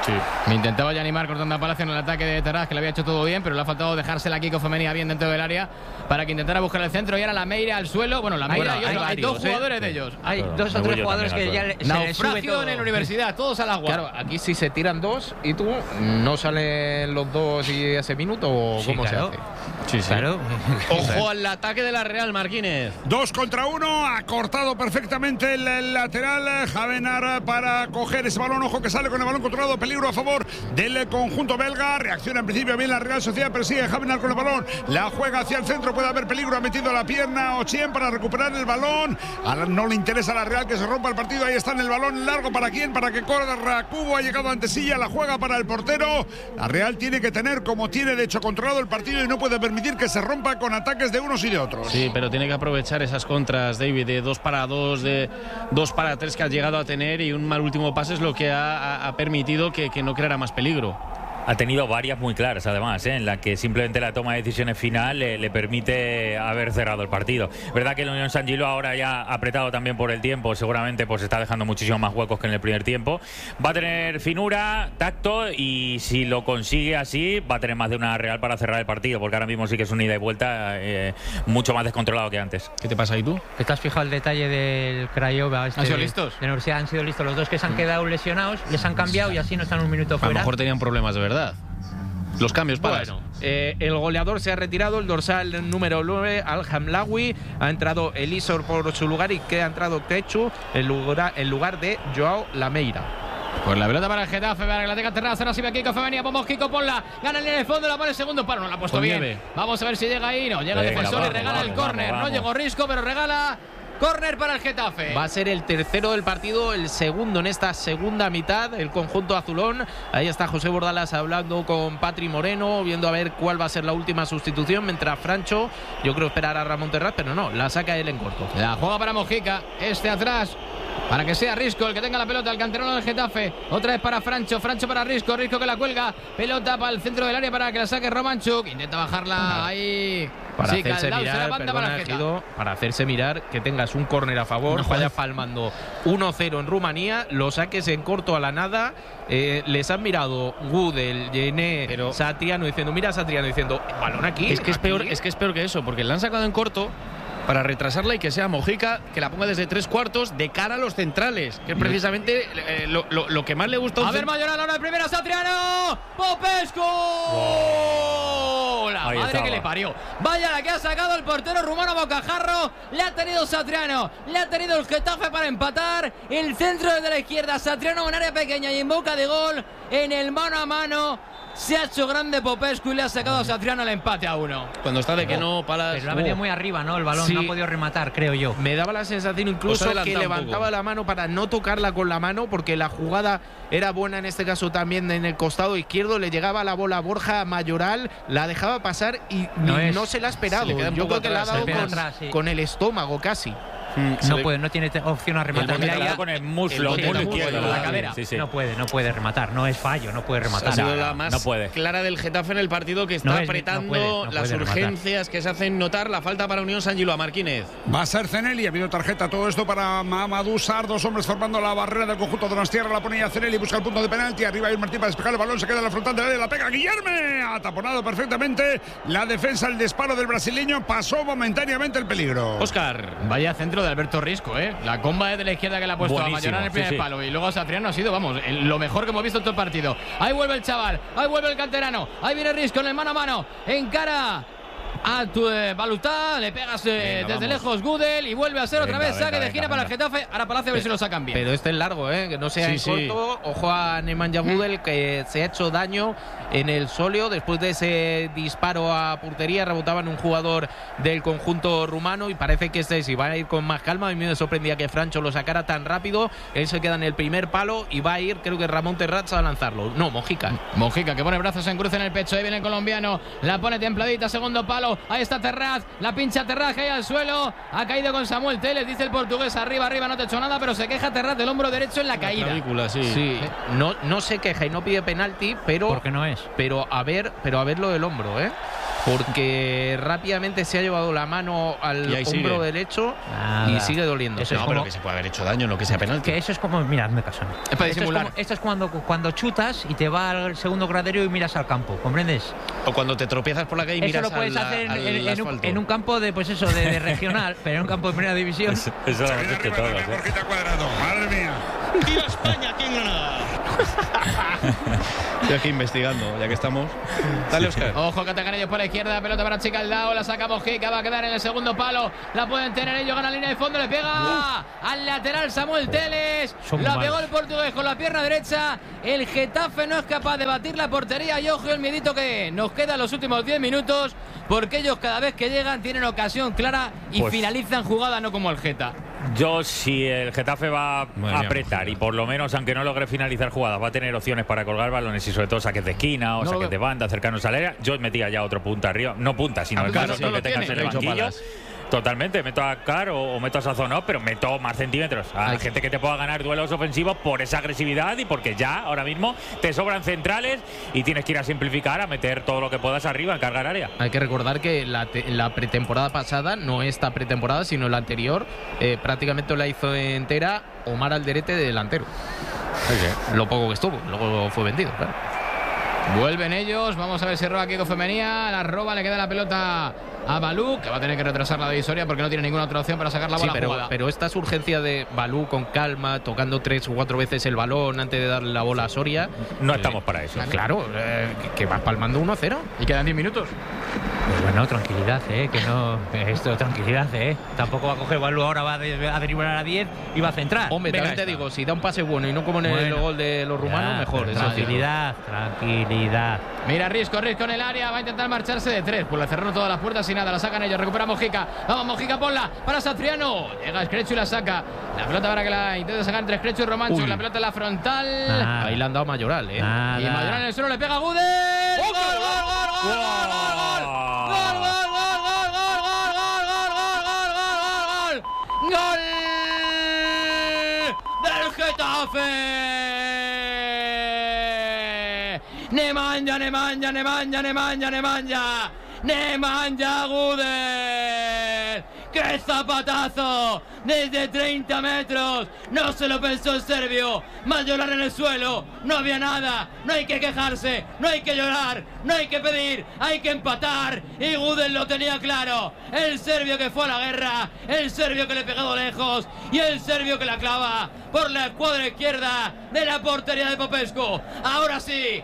Sí. Me intentaba ya animar cortando a Palacio en el ataque de Terraz, que le había hecho todo bien, pero le ha faltado dejársela a Kiko Femenía bien dentro del área para que intentara buscar el centro. Y ahora la Meira al suelo. Bueno, la Meira hay dos jugadores de ellos. Hay dos o tres jugadores que ya se les sube todo. En la universidad, todos al agua. Claro, aquí sí se tiran dos y tú no salen los dos y ese minuto o Sí, cómo claro. se hace. Sí, sí. Claro. Ojo al ataque de la Real, Marquínez. 2 contra 1, ha cortado perfectamente el lateral Javenar para coger ese balón. Ojo que sale con el balón controlado, peligro a favor del conjunto belga. Reacciona en principio bien la Real Sociedad, pero sigue Javenar con el balón. La juega hacia el centro, puede haber peligro. Ha metido la pierna Ochien para recuperar el balón. No le interesa a la Real que se rompa el partido. Ahí está en el balón largo. ¿Para quién? Para que corra Cubo. Ha llegado ante Silla, la juega para el portero. La Real tiene que tener, como tiene de hecho controlado el partido, y no puede permitir que se rompa con ataques de unos y de otros. Sí, pero tiene que aprovechar esas contras, David, de 2 para 2, de 2 para 3 que ha llegado a tener, y un mal último pase es lo que ha permitido que no creara más peligro. Ha tenido varias muy claras, además, en la que simplemente la toma de decisiones final le permite haber cerrado el partido. Verdad que el Unión San Giló ahora ya apretado también por el tiempo, seguramente pues está dejando muchísimos más huecos que en el primer tiempo. Va a tener finura, tacto, y si lo consigue así, va a tener más de una Real para cerrar el partido, porque ahora mismo sí que es un ida y vuelta mucho más descontrolado que antes. ¿Qué te pasa ahí tú? ¿Te has fijado el detalle del Craiova? ¿Han sido listos? De la universidad han sido listos. Los dos que se han quedado lesionados, les han cambiado y así no están un minuto A fuera. lo mejor tenían problemas de verdad. Los cambios para Bueno, el goleador se ha retirado, el dorsal número 9, Al-Hamlawi. Ha entrado Elisor por su lugar y que ha entrado Quechu en lugar de Joao Lameira. Pues la pelota para el Getafe, para que la tenga Terraz. Ahora sí ve Kiko Femenía. Vamos, Kiko, ponla. Gana en el fondo, la pone el segundo palo. No la ha puesto bien. Nieve. Vamos a ver si llega ahí. No, llega el defensor y regala el córner. No llegó Risco, pero regala córner para el Getafe. Va a ser el tercero del partido, el segundo en esta segunda mitad, el conjunto azulón. Ahí está José Bordalas hablando con Patri Moreno, viendo a ver cuál va a ser la última sustitución, mientras Francho, yo creo esperar a Ramón Terraz, pero no, la saca él en corto. La juega para Mojica, atrás, para que sea Risco el que tenga la pelota, el canterano del Getafe. Otra vez para Francho para Risco que la cuelga. Pelota para el centro del área para que la saque Romanchuk. Intenta bajarla ahí. Para Sí, hacerse Caldao, se la mirar, manda para perdona, el Getafe. Gido, para hacerse mirar que tengas un córner a favor, vayas palmando 1-0 en Rumanía, lo saques en corto a la nada. Les han mirado Gudel, Yené, Satriano diciendo, mira Satriano diciendo, balón aquí. Es que es peor que eso, porque la han sacado en corto para retrasarla y que sea Mojica, que la ponga desde 3/4 de cara a los centrales, que es precisamente lo que más le gusta. A ver, Mayoral, ahora de primera, Satriano. ¡Popescu! La Ahí madre estaba. que le parió. Vaya la que ha sacado el portero rumano Bocajarro. Le ha tenido Satriano. Le ha tenido el Getafe para empatar. El centro desde la izquierda. Satriano en área pequeña y en boca de gol. En el mano a mano. Se ha hecho grande Popescu y le ha sacado a Satriano el empate a 1. Cuando está de que no, Palas. Pero ha venido muy arriba, ¿no? El balón Sí. no ha podido rematar, creo yo. Me daba la sensación incluso Os ha que adelantado un levantaba poco. la mano para no tocarla con la mano, porque la jugada era buena en este caso también en el costado izquierdo. Le llegaba la bola a Borja Mayoral, la dejaba pasar y no se la ha esperado. Se le queda un Yo poco creo que la ha atrás, dado se le queda atrás, sí. con el estómago casi. No puede, no tiene opción a rematar. Mira, Mira, ya- con el muslo, Sí, muslo el izquierdo, muslo, la sí, cadera. sí, sí. No puede rematar, no es fallo, no puede rematar. Ha sido la más no puede. clara del Getafe en el partido, que está No es- apretando no puede las rematar. urgencias que se hacen notar. La falta para Unión San Giló a Marquínez. Va a ser Zeneli, ha habido tarjeta, todo esto para Mamadou Sarr, dos hombres formando la barrera del conjunto de Donostierra, la pone ya Zeneli, busca el punto de penalti, arriba hay un Martín para despejar el balón, se queda en la frontal del área, la pega Guillerme, ha taponado perfectamente la defensa, el disparo del brasileño, pasó momentáneamente el peligro. Óscar. Vaya centro de Alberto Risco, La comba de la izquierda que le ha puesto Buenísimo, a Mayoral en el primer sí, sí. palo. Y luego Satriano ha sido, vamos, lo mejor que hemos visto en todo el partido. Ahí vuelve el chaval, ahí vuelve el canterano. Ahí viene Risco en el mano a mano. Encara a tu Balutá, le pegas desde vamos. lejos Gudel y vuelve a ser otra Venga, vez saque venga, de esquina venga, para el Getafe. Ahora Palacio a ver si lo sacan bien. Pero este es largo, que no sea Sí, en sí. corto. Ojo a Nemanja Gudel, que se ha hecho daño en el sóleo después de ese disparo a portería. Rebotaba en un jugador del conjunto rumano y parece que si va a ir con más calma. A mí me sorprendía que Francho lo sacara tan rápido. Él se queda en el primer palo y va a ir, creo que Ramón Terraz a lanzarlo. No, Mojica. Mojica que pone brazos en cruz en el pecho. Ahí viene el colombiano. La pone templadita, segundo palo. Ahí está Terraz. La pincha Terraz, cae al suelo. Ha caído con Samuel Teles, dice el portugués. Arriba, no te he hecho nada, pero se queja Terraz del hombro derecho en la caída. Clavícula, sí. Sí, no se queja y no pide penalti, pero Porque no es. pero a ver lo del hombro, porque rápidamente se ha llevado la mano al Y ahí hombro sigue. derecho Nada. y sigue doliendo. Eso es No, como- pero que se puede haber hecho daño, no que sea penalti. Que eso es como, mira, hazme caso. Es para Esto disimular. Esto es cuando chutas y te va al segundo gradero y miras al campo, ¿comprendes? O cuando te tropiezas por la calle y Eso miras lo puedes al, hacer al en asfalto. un campo de, pues eso, de regional, pero en un campo de primera división. Eso lo Se hemos viene hecho arriba todos. también ¿eh? Borjita Cuadrado. Madre mía. ¡Viva España aquí en Granada! Estoy aquí investigando, ya que estamos. Dale, Óscar. Ojo que atacan ellos por la izquierda, pelota para Chicaldao, la saca Mojica, va a quedar en el segundo palo, la pueden tener ellos, gana la línea de fondo, le pega al lateral Samuel Teles, Son la malos. pegó el portugués con la pierna derecha, el Getafe no es capaz de batir la portería y ojo el miedito que nos queda los últimos 10 minutos, porque ellos cada vez que llegan tienen ocasión clara y Pues- finalizan jugada, no como el Geta. Yo, si el Getafe va a Madre mía, apretar Mojica. y por lo menos, aunque no logre finalizar jugadas, va a tener opciones para colgar balones y sobre todo saques de esquina o No lo saques veo. de banda cercanos al área, yo metía ya otro punta arriba. No punta, sino el Claro, más no alto lo que tengas tiene. en el Hecho banquillo. palas. Totalmente, meto a Car o meto a Sazonov, pero meto más centímetros. Hay gente que te pueda ganar duelos ofensivos por esa agresividad y porque ya ahora mismo te sobran centrales y tienes que ir a simplificar, a meter todo lo que puedas arriba, en cargar área. Hay que recordar que la pretemporada pasada, no esta pretemporada, sino la anterior, prácticamente la hizo entera Omar Alderete de delantero. Lo poco que estuvo, luego fue vendido, claro. Vuelven ellos, vamos a ver si roba Kiko Femenía, la roba, le queda la pelota a Balú, que va a tener que retrasar la divisoria porque no tiene ninguna otra opción para sacar la Sí, bola jugada. pero esta urgencia de Balú con calma, tocando 3 o 4 veces el balón antes de darle la bola a Soria. No estamos para eso. Claro, que vas palmando 1-0. Y quedan 10 minutos. Pues bueno, tranquilidad, que no. Esto, tranquilidad, Tampoco va a coger Balú ahora, va a driblar a 10 y va a centrar. Hombre, Venga también te esta. digo, si da un pase bueno y no como en el Bueno, gol de los rumanos, Ya, mejor. pero eso sí. tranquilidad. Mira, Risco en el área, va a intentar marcharse de 3, pues le cerraron todas las puertas y nada, la sacan ellos, recupera Mojica, vamos Mojica, ponla, para Satriano, llega Escrechu y la saca, la pelota para que la intente sacar entre Escrechu y Romancho, Uy. la pelota en la frontal, Nada. Ahí le han dado Mayoral, ¿eh? Nada. y Mayoral en el suelo le pega a Gudel, ¡Gol, gol, gol, gol, gol, gol, gol, gol, gol, gol del Getafe! Nemanja Gudel. ¡Qué zapatazo! Desde 30 metros. No se lo pensó el serbio. Mayoral en el suelo. No había nada. No hay que quejarse. No hay que llorar. No hay que pedir. Hay que empatar. Y Gudel lo tenía claro. El serbio que fue a la guerra. El serbio que le pegó lejos. Y el serbio que la clava por la escuadra izquierda de la portería de Popescu. Ahora sí,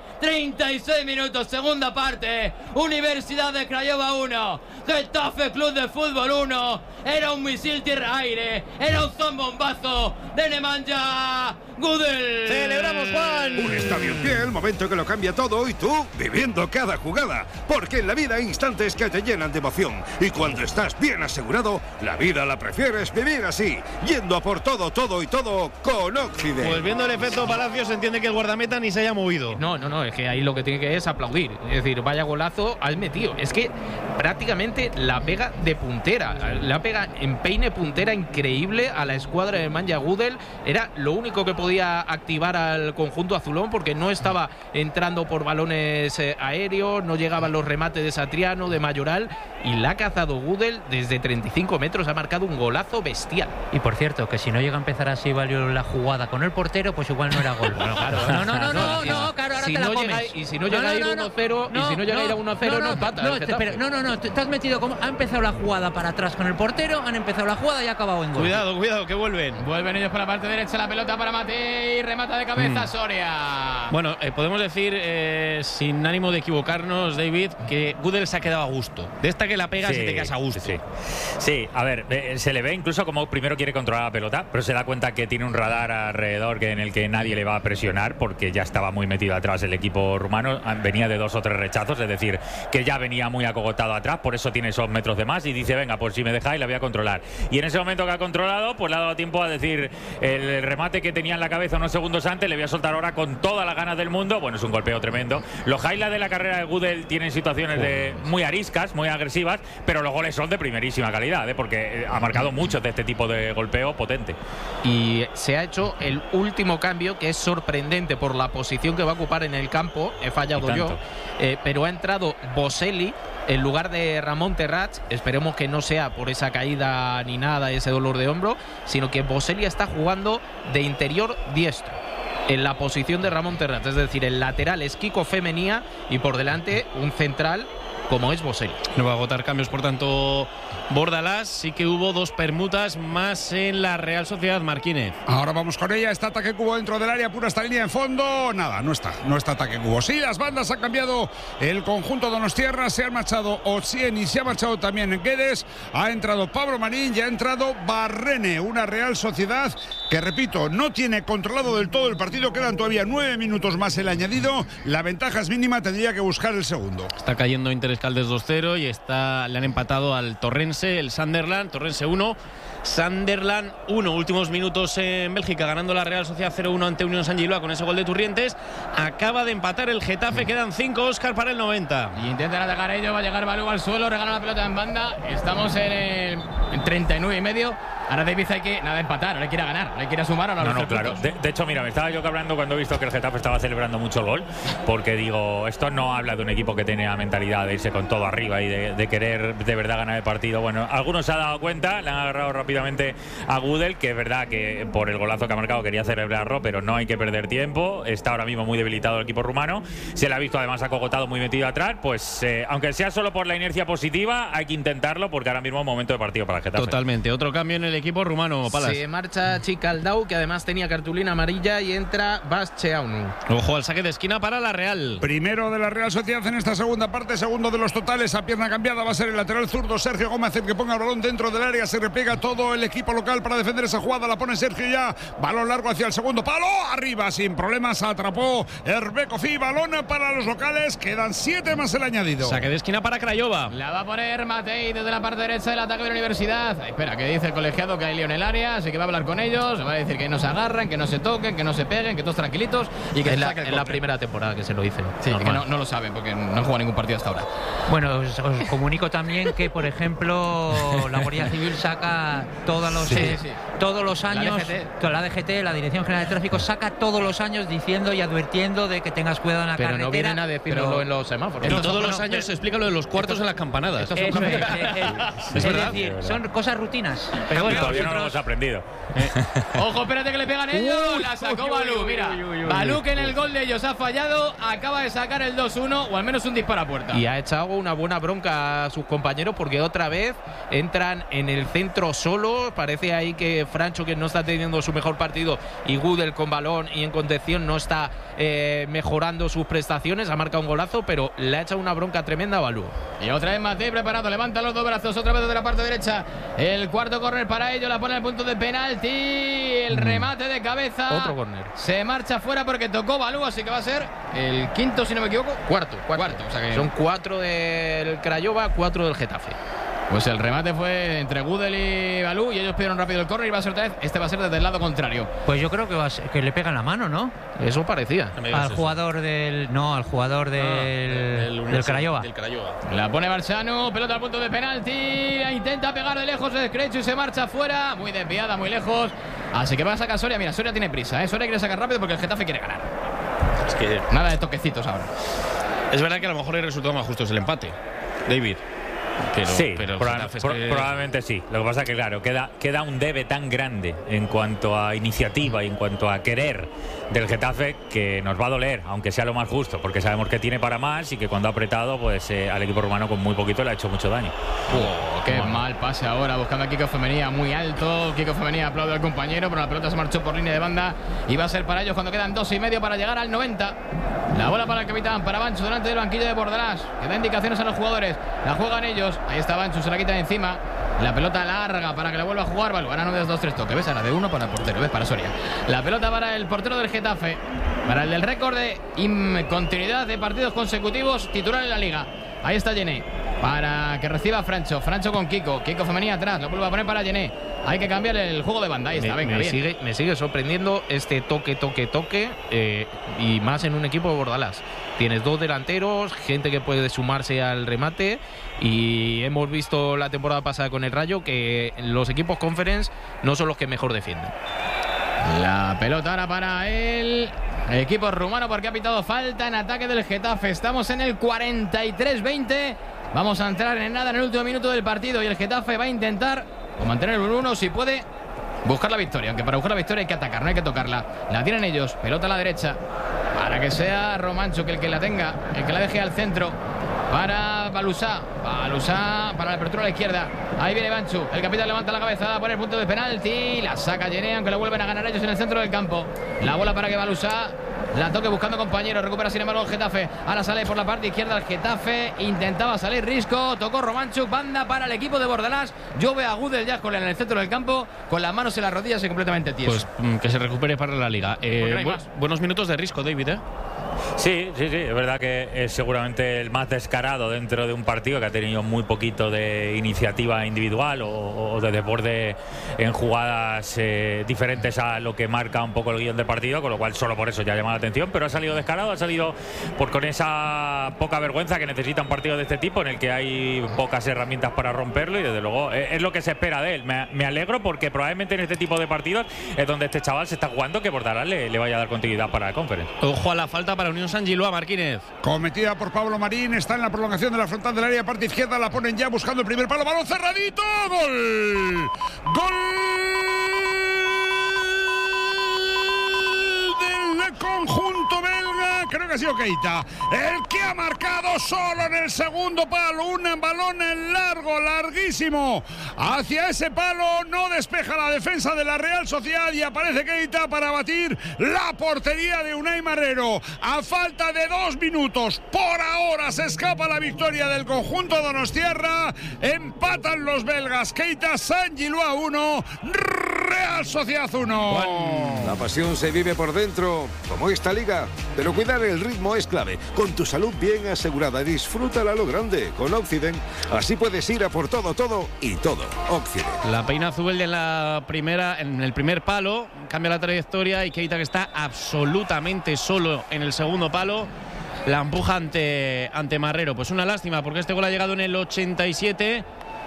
36 minutos, segunda parte. Universidad de Craiova 1, Getafe Club de Fútbol 1. Era un misil tierra-aire, era un zambombazo de Nemanja Gudel. ¡Celebramos, Juan! Un estadio en pie, el momento que lo cambia todo y tú viviendo cada jugada. Porque en la vida hay instantes que te llenan de emoción. Y cuando estás bien asegurado, la vida la prefieres vivir así. Yendo a por todo, todo y todo con Occident. Pues viendo el efecto Palacio se entiende que el guardameta ni se haya movido. No, es que ahí lo que tiene que es aplaudir. Es decir, vaya golazo has metido. Es que prácticamente la pega de puntera. La pega en peine puntera increíble a la escuadra de Nemanja Gudel. Era lo único que podía activar al conjunto azulón porque no estaba entrando por balones aéreos, no llegaban los remates de Satriano, de Mayoral. Y la ha cazado Gudel desde 35 metros. Ha marcado un golazo bestial. Y por cierto, que si no llega a empezar así valió la jugada con el portero, pues igual no era gol. Bueno, claro. No, claro, ahora Si te la no comes. llega- y si no llega a ir 1-0, y si no llega a ir a 1-0, no empata el Getafe. Pero, no, te has metido como. Ha empezado la jugada para atrás con el portero, han empezado la jugada y ha acabado en gol. Cuidado, que vuelven. Vuelven ellos por la parte derecha, la pelota para Matei, remata de cabeza Soria. Bueno, podemos decir, sin ánimo de equivocarnos, David, que Gudel se ha quedado a gusto. De esta que la pegas y te quedas a gusto. Sí, a ver, se le ve incluso como primero quiere controlar la pelota, pero se da cuenta que tiene un radar alrededor en el que nadie le va a presionar porque ya estaba muy metido atrás el equipo rumano. Venía de 2 o 3 rechazos, es decir, que ya venía muy acogotado atrás, por eso tiene esos metros de más y dice, venga, pues si me dejáis la voy a controlar. Y en ese momento que ha controlado, pues le ha dado tiempo a decir el remate que tenía en la cabeza unos segundos antes, le voy a soltar ahora con todas las ganas del mundo. Bueno, es un golpeo tremendo. Los highlights de la carrera de Gudel tienen situaciones de muy ariscas, muy agresivas, pero los goles son de primerísima calidad, porque ha marcado muchos de este tipo de golpeo potente. Y se ha hecho el último cambio, que es sorprendente por la posición que va a ocupar en en el campo, he fallado yo, pero ha entrado Boselli en lugar de Ramón Terrats. Esperemos que no sea por esa caída ni nada, ese dolor de hombro, sino que Boselli está jugando de interior diestro en la posición de Ramón Terrats, es decir, el lateral es Kiko Femenía y por delante un central como es Boselli. No va a agotar cambios, por tanto, Bordalás. Sí que hubo 2 permutas más en la Real Sociedad, Marquine. Ahora vamos con ella. Está Ataque Cubo dentro del área, pura esta línea en fondo. Nada, no está Ataque Cubo. Sí, las bandas han cambiado el conjunto donostiarra. Se han marchado Ossien y se ha marchado también Guedes. Ha entrado Pablo Marín y ha entrado Barrene. Una Real Sociedad que, repito, no tiene controlado del todo el partido. Quedan todavía 9 minutos más el añadido. La ventaja es mínima, tendría que buscar el segundo. Está cayendo Interescaldes 2-0 y le han empatado al Torrense, el Sunderland. Torrense 1, Sunderland 1. Últimos minutos en Bélgica, ganando la Real Sociedad 0-1 ante Unión San Giloa con ese gol de Turrientes. Acaba de empatar el Getafe, quedan 5, Óscar, para el 90. Y intentan atacar ellos, va a llegar Balú al suelo, regala la pelota en banda. Estamos en 39 y medio. Ahora David hay que empatar, ahora hay que ir a ganar, hay que ir a sumar a los No, claro. De hecho, mira, me estaba yo cabrando cuando he visto que el Getafe estaba celebrando mucho el gol, porque digo, esto no habla de un equipo que tiene la mentalidad de irse con todo arriba y de querer de verdad ganar el partido. Bueno, algunos se han dado cuenta, le han agarrado rápidamente a Gudel, que es verdad que por el golazo que ha marcado quería celebrarlo, pero no hay que perder tiempo. Está ahora mismo muy debilitado el equipo rumano, se le ha visto además acogotado, muy metido atrás. Pues aunque sea solo por la inercia positiva, hay que intentarlo, porque ahora mismo es un momento de partido para el Getafe. Totalmente. Otro cambio en el equipo rumano, Palas. Se marcha Chicaldau, que además tenía cartulina amarilla, y entra Bascheaunu. Ojo al saque de esquina para la Real. Primero de la Real Sociedad en esta segunda parte, segundo de los totales. A pierna cambiada va a ser el lateral zurdo Sergio Gómez el que ponga el balón dentro del área. Se repliega todo el equipo local para defender esa jugada. La pone Sergio ya. Balón largo hacia el segundo palo. Arriba sin problemas. Atrapó Hervé Kofi. Balón para los locales. Quedan 7 más el añadido. Saque de esquina para Craiova. La va a poner Matei desde la parte derecha del ataque de la Universidad. Espera, que dice el colegiado que hay lío en el área, así que va a hablar con ellos. Va a decir que no se agarran, que no se toquen, que no se peguen, que todos tranquilitos. Y que es la primera temporada que se lo dicen. Sí, que no lo saben porque no han jugado ningún partido hasta ahora. Bueno, os comunico también que, por ejemplo, la Guardia Civil saca todos los años, la DGT, la Dirección General de Tráfico, saca todos los años diciendo y advirtiendo de que tengas cuidado en la carretera. Pero no vienen a decirlo en los semáforos. Y todos los años se explica lo de los cuartos en las campanadas. Es decir, son cosas rutinas. Pero bueno, todavía no lo hemos aprendido. Ojo, espérate que le pegan ellos. La sacó Balú. Mira, Balú, que en el gol de ellos ha fallado, acaba de sacar el 2-1, o al menos un disparo a puerta. Y ha echado una buena bronca a sus compañeros, porque otra vez entran en el centro solo. Parece ahí que Francho, que no está teniendo su mejor partido, y Gudel con balón y en contención no está mejorando sus prestaciones. Ha marcado un golazo, pero le ha echado una bronca tremenda a Balú. Y otra vez Matei preparado, levanta los dos brazos, otra vez desde la parte derecha. El cuarto córner para ello, la pone al punto de penalti. El remate de cabeza. Otro córner. Se marcha fuera porque tocó Balú, así que va a ser el quinto, si no me equivoco. Cuarto. O sea que son 4 del Craiova, 4 del Getafe. Pues el remate fue entre Gudel y Balú y ellos pidieron rápido el córner y va a ser otra vez. Este va a ser desde el lado contrario. Pues yo creo que le pegan la mano, ¿no? Eso parecía. Al jugador del Craiova. La pone Barzano, pelota al punto de penalti. La intenta pegar de lejos de Screcho y se marcha fuera. Muy desviada, muy lejos. Así que va a sacar Soria. Mira, Soria tiene prisa, Soria quiere sacar rápido porque el Getafe quiere ganar. Es que nada de toquecitos ahora. Es verdad que a lo mejor el resultado más justo es el empate, David. Pero probablemente sí. Lo que pasa es que, claro, queda un debe tan grande en cuanto a iniciativa y en cuanto a querer del Getafe, que nos va a doler, aunque sea lo más justo, porque sabemos que tiene para más y que cuando ha apretado, pues al equipo rumano con muy poquito le ha hecho mucho daño. Qué mal pase ahora, buscando a Kiko Femenía muy alto. Kiko Femenía aplaude al compañero, pero la pelota se marchó por línea de banda y va a ser para ellos cuando quedan 2,5 para llegar al 90. La bola para el capitán, para Banchu, delante del banquillo de Bordalás, que da indicaciones a los jugadores. La juegan ellos. Ahí está Banchu, se la quita de encima. La pelota larga para que la vuelva a jugar Balú. Ahora no ves 2-3 toques, ¿ves? Ahora de uno para el portero, ¿ves? Para Soria. La pelota para el portero del Getafe, para el del récord de continuidad de partidos consecutivos, titular en la liga. Ahí está Yené, para que reciba Francho con Kiko Femenía atrás, lo vuelve a poner para Yené. Hay que cambiar el juego de banda. Ahí está, venga, bien. Me sigue sorprendiendo este toque y más en un equipo de Bordalás. Tienes 2 delanteros, gente que puede sumarse al remate, y hemos visto la temporada pasada con el Rayo que los equipos Conference no son los que mejor defienden. La pelota ahora para el equipo rumano porque ha pitado falta en ataque del Getafe. Estamos en el 43-20. Vamos a entrar en nada en el último minuto del partido y el Getafe va a intentar mantener el 1-1 si puede buscar la victoria, aunque para buscar la victoria hay que atacar, no hay que tocarla. La tienen ellos, pelota a la derecha para que sea Romanchuk el que la tenga, el que la deje al centro para Balusá para la apertura a la izquierda. Ahí viene Banchu, el capitán levanta la cabeza por el punto de penalti, la saca Yené, aunque la vuelven a ganar ellos en el centro del campo. La bola para que Balusá la toque buscando compañeros, recupera sin embargo el Getafe. Ahora sale por la parte izquierda el Getafe, intentaba salir Risco, tocó Romanchuk, banda para el equipo de Bordalás. Yo veo a Gudel ya en el centro del campo con las manos en las rodillas y completamente tieso. Pues que se recupere para la Liga. Buenos minutos de Risco, David, ¿eh? Sí, es verdad que es seguramente el más descarado dentro de un partido que ha tenido muy poquito de iniciativa individual o de desborde en jugadas diferentes a lo que marca un poco el guión del partido, con lo cual solo por eso ya llama la atención, pero ha salido descarado, ha salido con esa poca vergüenza que necesita un partido de este tipo en el que hay pocas herramientas para romperlo y desde luego es lo que se espera de él. Me alegro porque probablemente en este tipo de partidos es donde este chaval se está jugando que Bordalás le vaya a dar continuidad para la Conference. Ojo a la falta para Unión San Giloa, Marquínez. Cometida por Pablo Marín, está en la prolongación de la frontal del área, parte izquierda, la ponen ya buscando el primer palo, balón cerradito, gol. Gol del conjunto belga, creo que ha sido Keita, el que ha marcado solo en el segundo palo, un balón largo, larguísimo, hacia ese palo, no despeja la defensa de la Real Sociedad y aparece Keita para batir la portería de Unai Marrero. A falta de 2 minutos, por ahora se escapa la victoria del conjunto donostiarra, empatan los belgas, Keita, San Giloa 1, Real Sociedad 1. La pasión se vive por dentro, como esta liga, pero cuidar el ritmo es clave. Con tu salud bien asegurada, disfrútala a lo grande con Occident. Así puedes ir a por todo y todo. Occident. La peina Zubeldia en el primer palo, cambia la trayectoria y Keita, que está absolutamente solo en el segundo palo, la empuja ante Marrero. Pues una lástima porque este gol ha llegado en el 87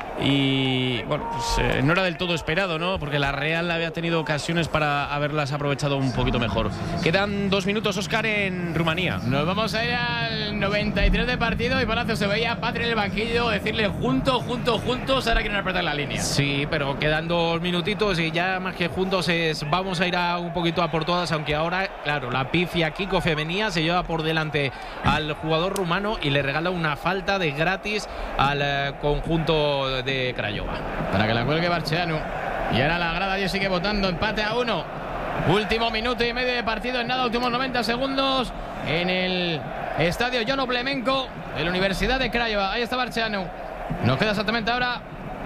y bueno, pues no era del todo esperado, ¿no? Porque la Real había tenido ocasiones para haberlas aprovechado un poquito mejor. Quedan 2 minutos, Óscar, en Rumanía. Nos vamos a ir al 93 de partido y Palacio se veía a Patri en el banquillo decirle juntos, ahora quieren apretar la línea. Sí, pero quedan 2 minutitos y ya más que juntos vamos a ir un poquito a por todas, aunque ahora, claro, la pifia Kiko Femenía se lleva por delante al jugador rumano y le regala una falta de gratis al conjunto de Craiova. Para que la cuelgue Barceanu. Y ahora la grada ya sigue votando, empate a 1. Último minuto y medio de partido en nada, últimos 90 segundos en el estadio Jon Oblemenko de la Universidad de Craiova. Ahí está Barceanu. Nos queda exactamente ahora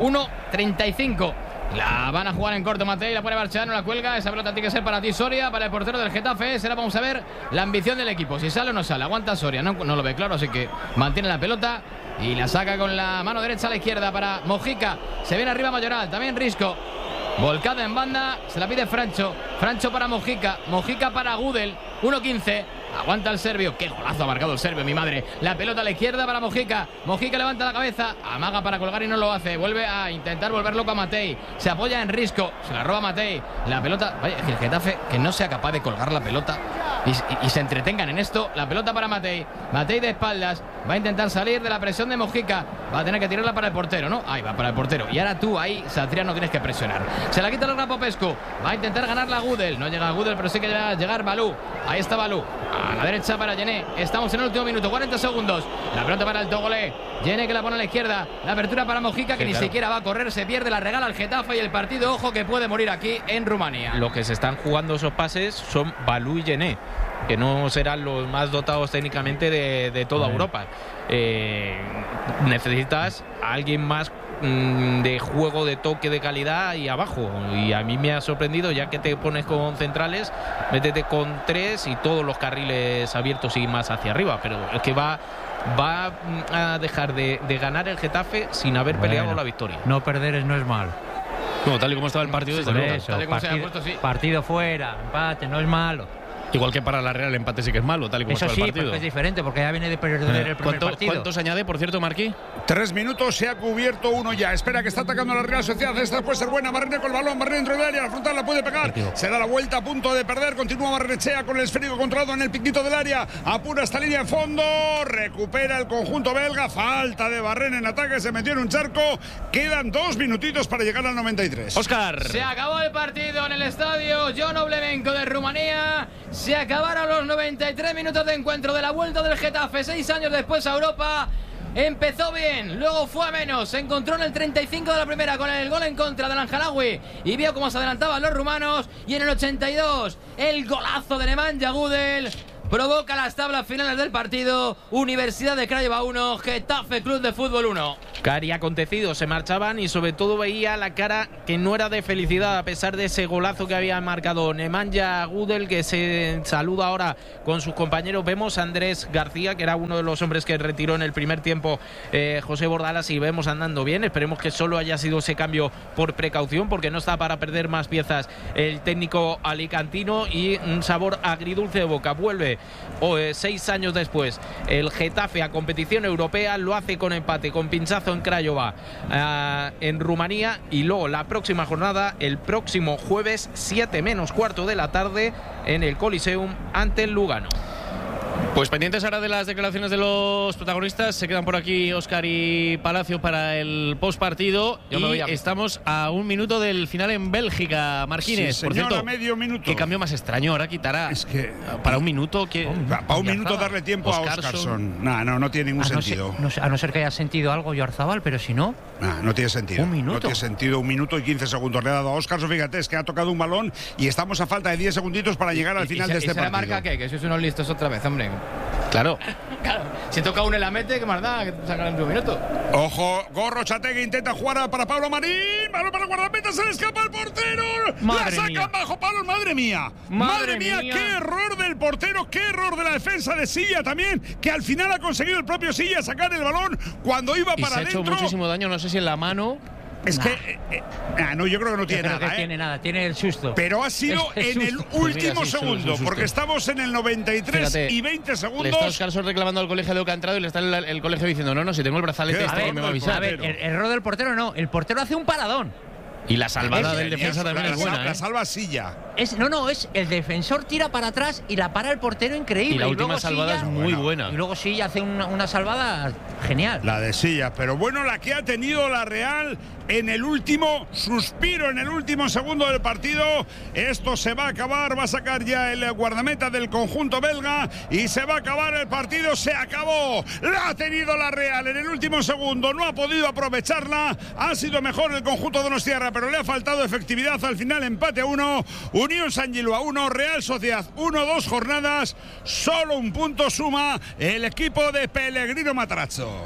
1:35. La van a jugar en corto Matei, la pone Barceanu, la cuelga. Esa pelota tiene que ser para ti, Soria, para el portero del Getafe. Será, vamos a ver, la ambición del equipo. Si sale o no sale, aguanta Soria, no lo ve claro, así que mantiene la pelota y la saca con la mano derecha a la izquierda para Mojica. Se viene arriba Mayoral, también Risco. Volcada en banda, se la pide Francho para Mojica para Gudel, 1:15. Aguanta el serbio, qué golazo ha marcado el serbio, mi madre. La pelota a la izquierda para Mojica levanta la cabeza, amaga para colgar y no lo hace. Vuelve a intentar volver loco a Matei, se apoya en Risco, se la roba Matei. La pelota, vaya, el Getafe que no sea capaz de colgar la pelota y se entretengan en esto. La pelota para Matei de espaldas, va a intentar salir de la presión de Mojica, va a tener que tirarla para el portero, ¿no? Ahí va para el portero, y ahora tú ahí, Satriano, tienes que presionar. Se la quita el Popescu, va a intentar ganarla a Gudel, no llega a Gudel, pero sí que va a llegar Balú. Ahí está Balú, a la derecha para Yené. Estamos en el último minuto, 40 segundos. La pelota para el Togolé, Yené que la pone a la izquierda, la apertura para Mojica, que ni siquiera va a correr, se pierde, la regala al Getafe y el partido, ojo, que puede morir aquí en Rumanía. Los que se están jugando esos pases son Balú y Yené, que no serán los más dotados técnicamente de toda Europa. Necesitas a alguien más de juego, de toque, de calidad y abajo. Y a mí me ha sorprendido, ya que te pones con centrales, métete con 3 y todos los carriles abiertos y más hacia arriba. Pero es que va a dejar de ganar el Getafe sin haber peleado la victoria. No perder no es malo. No, tal y como estaba el partido, desde luego. Eso, partido fuera, empate, no es malo. Igual que para la Real el empate sí que es malo, tal y como Eso está sí, el partido. porque es diferente, porque ya viene de perder el primer partido. ¿Cuánto se añade, por cierto, Marquí? 3 minutos, se ha cubierto uno ya. Espera que está atacando la Real Sociedad. Esta puede ser buena. Barrene con el balón. Barrene dentro del área. La frontal la puede pegar. Se da la vuelta a punto de perder. Continúa Barrenechea con el esférico controlado en el piquito del área. Apura esta línea en fondo. Recupera el conjunto belga. Falta de Barrene en ataque. Se metió en un charco. Quedan 2 minutitos para llegar al 93. Óscar. Se acabó el partido en el estadio John Oblemenko de Rumanía. Se acabaron los 93 minutos de encuentro de la vuelta del Getafe 6 años después a Europa. Empezó bien, luego fue a menos. Se encontró en el 35 de la primera con el gol en contra del Al-Halawi y vio cómo se adelantaban los rumanos. Y en el 82 el golazo de Nemanja Gudel provoca las tablas finales del partido. Universidad de Craiova 1, Getafe Club de Fútbol 1. Cari acontecidos, se marchaban y sobre todo veía la cara que no era de felicidad a pesar de ese golazo que había marcado Nemanja Gudel, que se saluda ahora con sus compañeros. Vemos a Andrés García, que era uno de los hombres que retiró en el primer tiempo José Bordalas, y vemos andando bien. Esperemos que solo haya sido ese cambio por precaución, porque no está para perder más piezas el técnico alicantino. Y un sabor agridulce de boca. Vuelve 6 años después el Getafe a competición europea, lo hace con empate, con pinchazo en Craiova en Rumanía, y luego la próxima jornada el próximo jueves 7 menos cuarto de la tarde en el Coliseum ante el Lugano. Pues pendientes ahora de las declaraciones de los protagonistas. Se quedan por aquí Óscar y Palacio para el postpartido. Y estamos a 1 minuto del final en Bélgica, Marquines. Sí, señor, por cierto, a medio minuto. ¿Qué cambio más extraño ahora quitará? Es que para 1 minuto que para 1 minuto darle tiempo a Óscarson. No tiene ningún sentido. A no ser que haya sentido algo Oyarzabal, pero si no. No tiene sentido. 1 minuto. No tiene sentido. 1 minuto y 15 segundos le ha dado a Óscarson. Fíjate, es que ha tocado un balón y estamos a falta de 10 segunditos para llegar al final de este partido. ¿Y se le marca qué? Que sois unos listos otra vez, hombre. Claro. Si toca uno y la mete, ¿qué más da? Que sacan en 1 minuto. Ojo, Gorrochategui intenta jugar para Pablo Marín. Balón para guardameta, se le escapa el portero. La sacan bajo palos, madre mía. Madre mía, qué error del portero, qué error de la defensa de Silla también, que al final ha conseguido el propio Silla sacar el balón cuando iba para se adentro. Ha hecho muchísimo daño, no sé si en la mano. Es que no, yo creo que no tiene nada. Tiene nada, tiene el susto. Pero ha sido en el último segundo, porque estamos en el 93. Fíjate, y 20 segundos. Le está Óscarson reclamando al colegio de lo que ha entrado y le está el colegio diciendo no, si tengo el brazalete que me va a avisar. A ver, el error del portero no, el portero hace un paradón. Y la salvada del defensa también es buena. La salva Silla. Es el defensor tira para atrás y la para el portero increíble. Y la última salvada es muy buena. Y luego Silla hace una salvada genial. La de Silla, pero bueno, la que ha tenido la Real en el último suspiro, en el último segundo del partido. Esto se va a acabar, va a sacar ya el guardameta del conjunto belga y se va a acabar el partido. Se acabó. La ha tenido la Real en el último segundo, no ha podido aprovecharla. Ha sido mejor el conjunto donostiarra, pero le ha faltado efectividad al final. Empate a 1, Unión San Giló a 1, Real Sociedad 1, 2 jornadas, solo 1 punto suma el equipo de Pellegrino Matarazzo.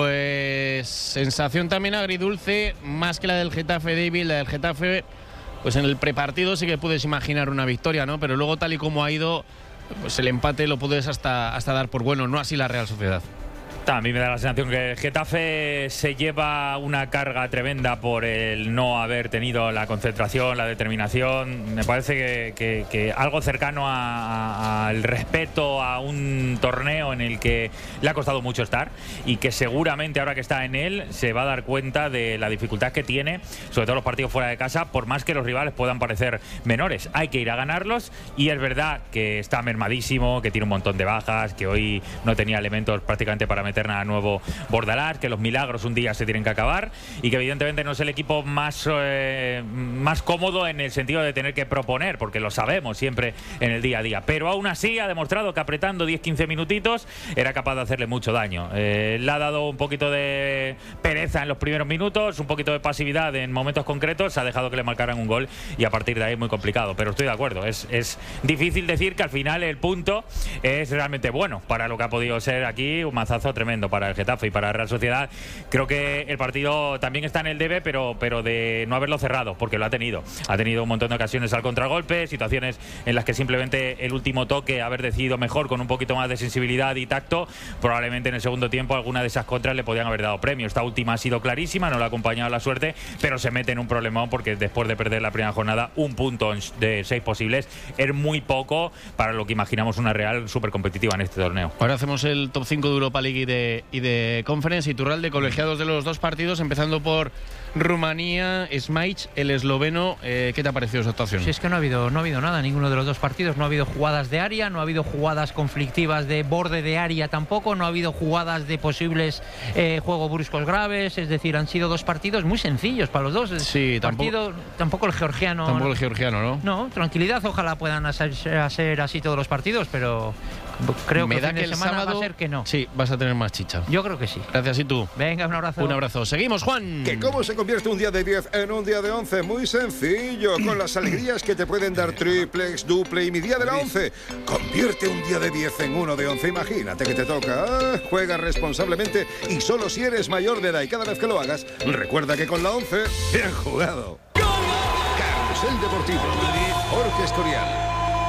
Pues sensación también agridulce, más que la del Getafe, David. La del Getafe, pues en el prepartido sí que puedes imaginar una victoria, ¿no? Pero luego, tal y como ha ido, pues el empate lo puedes hasta dar por bueno, no así la Real Sociedad. A mí me da la sensación que el Getafe se lleva una carga tremenda por el no haber tenido la concentración, la determinación. Me parece que algo cercano al respeto a un torneo en el que le ha costado mucho estar y que seguramente ahora que está en él se va a dar cuenta de la dificultad que tiene, sobre todo los partidos fuera de casa, por más que los rivales puedan parecer menores. Hay que ir a ganarlos y es verdad que está mermadísimo, que tiene un montón de bajas, que hoy no tenía elementos prácticamente para meter a nuevo Bordalás, que los milagros un día se tienen que acabar y que evidentemente no es el equipo más cómodo en el sentido de tener que proponer, porque lo sabemos siempre en el día a día, pero aún así ha demostrado que apretando 10-15 minutitos era capaz de hacerle mucho daño. Le ha dado un poquito de pereza en los primeros minutos, un poquito de pasividad en momentos concretos, ha dejado que le marcaran un gol y a partir de ahí es muy complicado, pero estoy de acuerdo, es difícil decir que al final el punto es realmente bueno para lo que ha podido ser aquí un mazazo tremendo tremendo para el Getafe y para la Real Sociedad. Creo que el partido también está en el debe, pero de no haberlo cerrado, porque lo ha tenido. Ha tenido un montón de ocasiones al contragolpe, situaciones en las que simplemente el último toque, haber decidido mejor, con un poquito más de sensibilidad y tacto, probablemente en el segundo tiempo alguna de esas contras le podían haber dado premio. Esta última ha sido clarísima, no le ha acompañado la suerte, pero se mete en un problemón porque después de perder la primera jornada, un punto de 6 posibles es muy poco para lo que imaginamos una Real súper competitiva en este torneo. Ahora hacemos el top 5 de Europa League y de Conference. Y Turral, de colegiados de los dos partidos, empezando por Rumanía, Smajic, el esloveno. ¿Qué te ha parecido su actuación? Sí, es que no ha habido nada en ninguno de los dos partidos. No ha habido jugadas de área, no ha habido jugadas conflictivas de borde de área tampoco, no ha habido jugadas de posibles juego bruscos graves. Es decir, han sido dos partidos muy sencillos para los dos. Sí, tampoco el georgiano. Tampoco el georgiano, ¿no? No, tranquilidad, ojalá puedan ser así todos los partidos, pero creo que el fin de semana va a ser que no. Sí, vas a tener más chicha. Yo creo que sí. Gracias, y tú. Venga, un abrazo. Un abrazo. Seguimos, Juan. ¿Que cómo se convierte un día de 10 en un día de 11? Muy sencillo, con las alegrías que te pueden dar triplex, duple y mi día de la 11. Convierte un día de 10 en uno de 11. Imagínate que te toca. Juega responsablemente y solo si eres mayor de edad, y cada vez que lo hagas, recuerda que con la 11, bien jugado. Carrusel Deportivo, Jorge Escorial.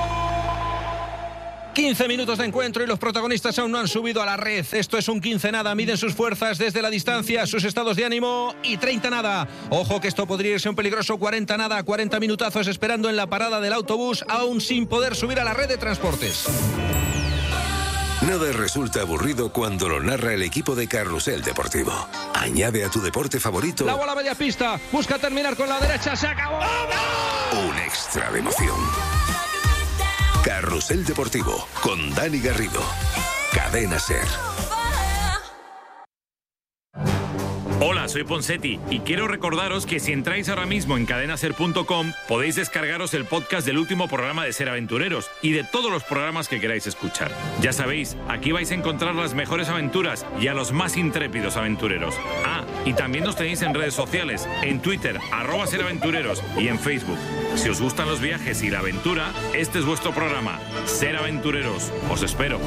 15 minutos de encuentro y los protagonistas aún no han subido a la red. Esto es un 15 nada. Miden sus fuerzas desde la distancia, sus estados de ánimo, y 30 nada. Ojo que esto podría irse un peligroso 40 nada. 40 minutazos esperando en la parada del autobús, aún sin poder subir a la red de transportes. Nada resulta aburrido cuando lo narra el equipo de Carrusel Deportivo. Añade a tu deporte favorito La bola media pista, busca terminar con la derecha, se acabó. un extra de emoción. Carrusel Deportivo con Dani Garrido. Cadena SER. Hola, soy Ponseti y quiero recordaros que si entráis ahora mismo en cadenaser.com podéis descargaros el podcast del último programa de Ser Aventureros y de todos los programas que queráis escuchar. Ya sabéis, aquí vais a encontrar las mejores aventuras y a los más intrépidos aventureros. Ah, y también nos tenéis en redes sociales, en Twitter, @SerAventureros, y en Facebook. Si os gustan los viajes y la aventura, este es vuestro programa, Ser Aventureros. Os espero.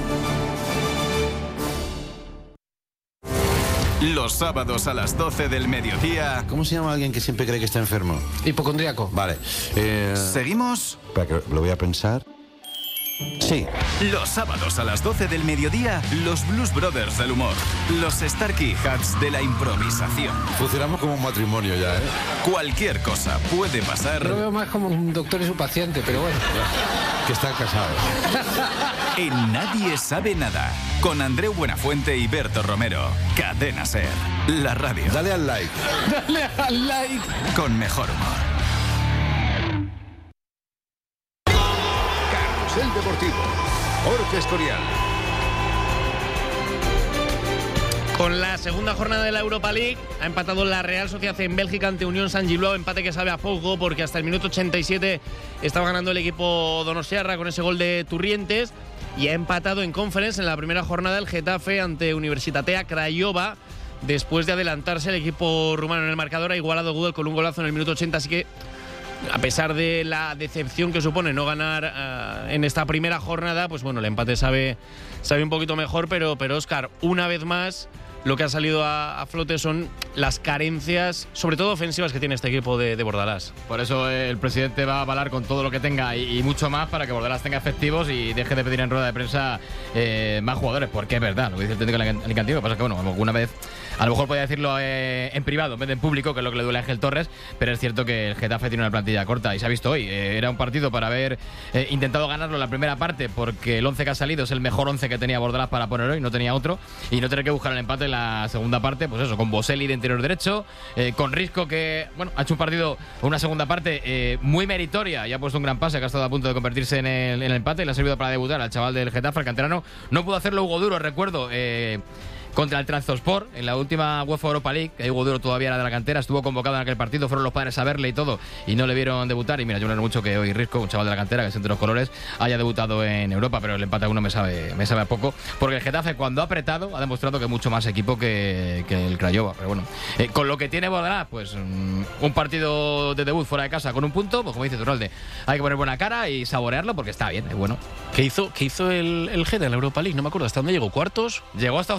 Los sábados a las 12 del mediodía. ¿Cómo se llama alguien que siempre cree que está enfermo? Hipocondríaco. Vale. ¿Seguimos? Espera, que lo voy a pensar. Sí. Los sábados a las 12 del mediodía, los Blues Brothers del humor. Los Starkey Hats de la improvisación. Funcionamos como un matrimonio ya, ¿eh? Cualquier cosa puede pasar. Lo veo más como un doctor y su paciente, pero bueno. Que están casados. En Nadie Sabe Nada, con Andreu Buenafuente y Berto Romero. Cadena SER, la radio. Dale al like. Dale al like. Con mejor humor. Carrusel Deportivo, Jorge Escorial. Con la segunda jornada de la Europa League ha empatado la Real Sociedad en Bélgica ante Unión San Giloao, empate que sabe a poco porque hasta el minuto 87 estaba ganando el equipo donostiarra con ese gol de Turrientes, y ha empatado en Conference en la primera jornada el Getafe ante Universitatea Craiova después de adelantarse el equipo rumano en el marcador. Ha igualado Gudel con un golazo en el minuto 80, así que a pesar de la decepción que supone no ganar en esta primera jornada, pues bueno, el empate sabe un poquito mejor, pero Óscar, una vez más lo que ha salido a flote son las carencias, sobre todo ofensivas, que tiene este equipo de Bordalás. Por eso el presidente va a avalar con todo lo que tenga y mucho más para que Bordalás tenga efectivos y deje de pedir en rueda de prensa más jugadores, porque es verdad, lo que dice el técnico alicantino. Lo que pasa es que, bueno, alguna vez a lo mejor podía decirlo en privado en vez de en público, que es lo que le duele a Ángel Torres, pero es cierto que el Getafe tiene una plantilla corta y se ha visto hoy. Era un partido para haber intentado ganarlo en la primera parte, porque el 11 que ha salido es el mejor 11 que tenía Bordalás para poner hoy, no tenía otro, y no tener que buscar el empate en la segunda parte, pues eso, con Boselli de interior derecho, con Risco, que bueno, ha hecho un partido, una segunda parte muy meritoria y ha puesto un gran pase que ha estado a punto de convertirse en el empate, y le ha servido para debutar al chaval del Getafe, al canterano. No pudo hacerlo Hugo Duro, recuerdo, contra el Trabzonspor en la última UEFA Europa League, que Hugo Duro todavía era de la cantera, estuvo convocado en aquel partido, fueron los padres a verle y todo, y no le vieron debutar. Y mira, yo me alegro mucho que hoy Risco, un chaval de la cantera que siente los colores, haya debutado en Europa, pero el empate a uno me sabe a poco, porque el Getafe, cuando ha apretado, ha demostrado que es mucho más equipo que el Craiova. Pero bueno, con lo que tiene Bordalás, pues un partido de debut fuera de casa con un punto, pues como dice Turralde, hay que poner buena cara y saborearlo porque está bien, es bueno. ¿Qué hizo el Geta en la Europa League? No me acuerdo, ¿hasta dónde llegó? ¿Cuartos? Llegó hasta octavos de final.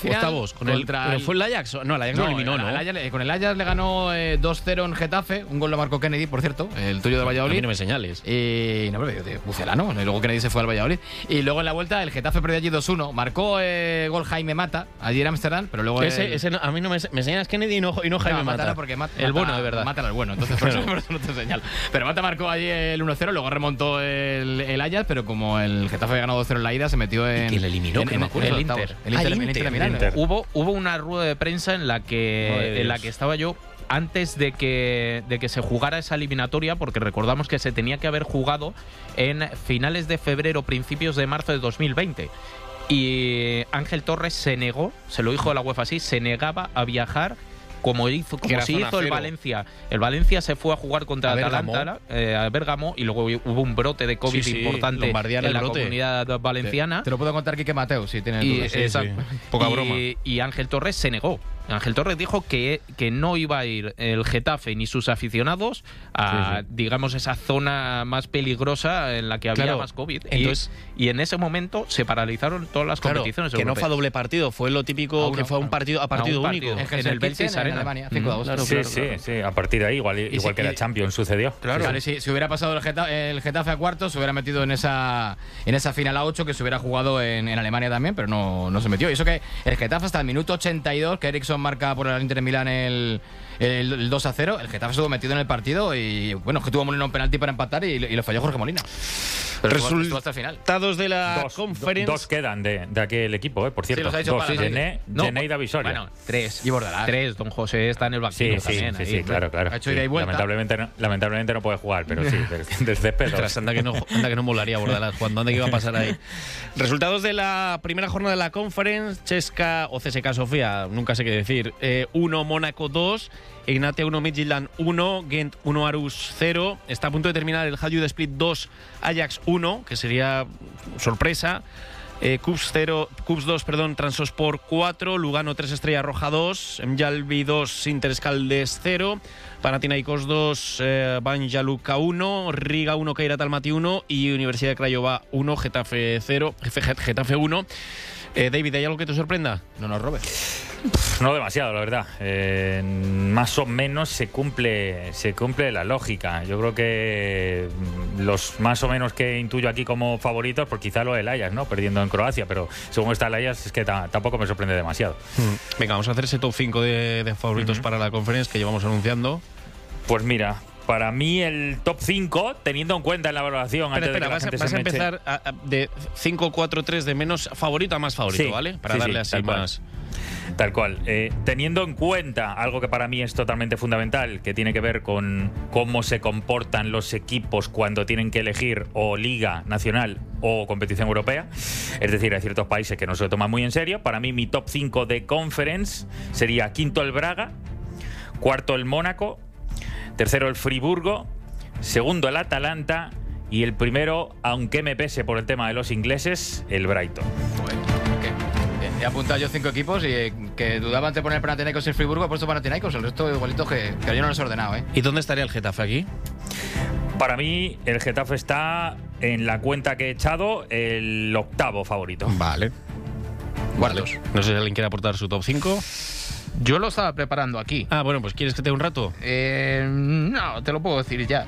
final. Octavos. ¿Pero fue el Ajax? No, el Ajax lo eliminó, ¿no? Con el Ajax le ganó 2-0 en Getafe. Un gol lo marcó Kennedy, por cierto, el tuyo de Valladolid. A mí no me señales. Y no, pero de Pucelano. Y luego Kennedy se fue al Valladolid. Y luego en la vuelta el Getafe perdió allí 2-1. Marcó gol Jaime Mata, allí en Ámsterdam, pero luego... Ese a mí no me señalas Kennedy y no Jaime Mata. Porque el bueno, de verdad. Mata el bueno, entonces por eso no te señalo. Pero Mata marcó allí el 1-0, luego remontó el Ajax, pero como el Getafe ganó 2-0 en la ida, se metió en... ¿Quién le eliminó? El Inter. El Inter de Milán. Hubo una rueda de prensa en la que estaba yo antes de que se jugara esa eliminatoria, porque recordamos que se tenía que haber jugado en finales de febrero, principios de marzo de 2020. Y Ángel Torres se negó, se lo dijo a la UEFA así, se negaba a viajar como se hizo el Valencia. El Valencia se fue a jugar contra Atalanta, a Bérgamo, y luego hubo un brote de COVID importante en la comunidad valenciana. Te lo puedo contar Quique Mateo, si tienes dudas. Poca broma. Y Ángel Torres se negó. Ángel Torres dijo que no iba a ir el Getafe ni sus aficionados a, digamos, esa zona más peligrosa en la que había más COVID. Entonces, y en ese momento se paralizaron todas las competiciones que europeas. No fue a doble partido, fue lo típico que fue a un partido único. En el Belsis en Alemania, 5-2. Sí, a partir de ahí, igual que la Champions sucedió. Claro. Vale, si hubiera pasado el Getafe a cuartos, se hubiera metido en esa final a 8 que se hubiera jugado en Alemania también, pero no se metió. Y eso que el Getafe hasta el minuto 82, que Eriksson marca por el Inter de Milán el 2-0, el Getafe estuvo metido en el partido y bueno, que tuvo Molina un penalti para empatar y lo falló Jorge Molina. Pero estuvo hasta el final. Resultados de la Conference. Dos quedan de aquel equipo, por cierto. Sí, los ha dicho dos. Gené y Davisoria. Bueno, 3. Y Bordalás. 3. Don José está en el banquillo también. Sí, claro. Ha hecho ida y vuelta. Lamentablemente no puede jugar, pero sí, del césped. Anda que no molaría Bordalás jugando. ¿Dónde iba a pasar ahí? Resultados de la primera jornada de la Conference. Chesca o CSKA Sofía, nunca sé qué decir. 1, Mónaco 2. Ignatia 1, Midtjylland 1, Gent 1, Aarhus 0. Está a punto de terminar el Hajduk Split 2, Ajax 1, que sería sorpresa. Cups 2, Transosport 4, Lugano 3, Estrella Roja 2, Mjalbi 2, Interscaldes 0, Panathinaikos 2, Banja Luka 1, Riga 1, Kairat Almaty 1 y Universidad de Craiova 1, Getafe 0, Getafe 1. David, ¿hay algo que te sorprenda? No nos robes. No demasiado, la verdad. Más o menos se cumple la lógica. Yo creo que los más o menos que intuyo aquí como favoritos, pues quizá lo del Ajax, ¿no? Perdiendo en Croacia, pero según está el Ajax es que tampoco me sorprende demasiado. Venga, vamos a hacer ese top 5 de favoritos para la Conference que llevamos anunciando. Pues mira, para mí el top 5, teniendo en cuenta en la valoración... Vas a empezar de 5-4-3 de menos favorito a más favorito, sí, ¿vale? Para darle así más... Tal cual. Teniendo en cuenta algo que para mí es totalmente fundamental, que tiene que ver con cómo se comportan los equipos cuando tienen que elegir o liga nacional o competición europea. Es decir, hay ciertos países que no se lo toman muy en serio. Para mí mi top 5 de Conference sería quinto el Braga, cuarto el Mónaco, tercero el Friburgo, segundo el Atalanta y el primero, aunque me pese por el tema de los ingleses, el Brighton. He apuntado yo 5 equipos y que dudaban de poner Panathinaikos y el Friburgo, he puesto Panathinaikos, el resto igualitos que yo no los he ordenado, ¿eh? ¿Y dónde estaría el Getafe aquí? Para mí, el Getafe está en la cuenta que he echado el octavo favorito. Vale. Cuartos. No sé si alguien quiere aportar su top 5. Yo lo estaba preparando aquí. Ah, bueno, pues ¿quieres que te dé un rato? No, te lo puedo decir ya.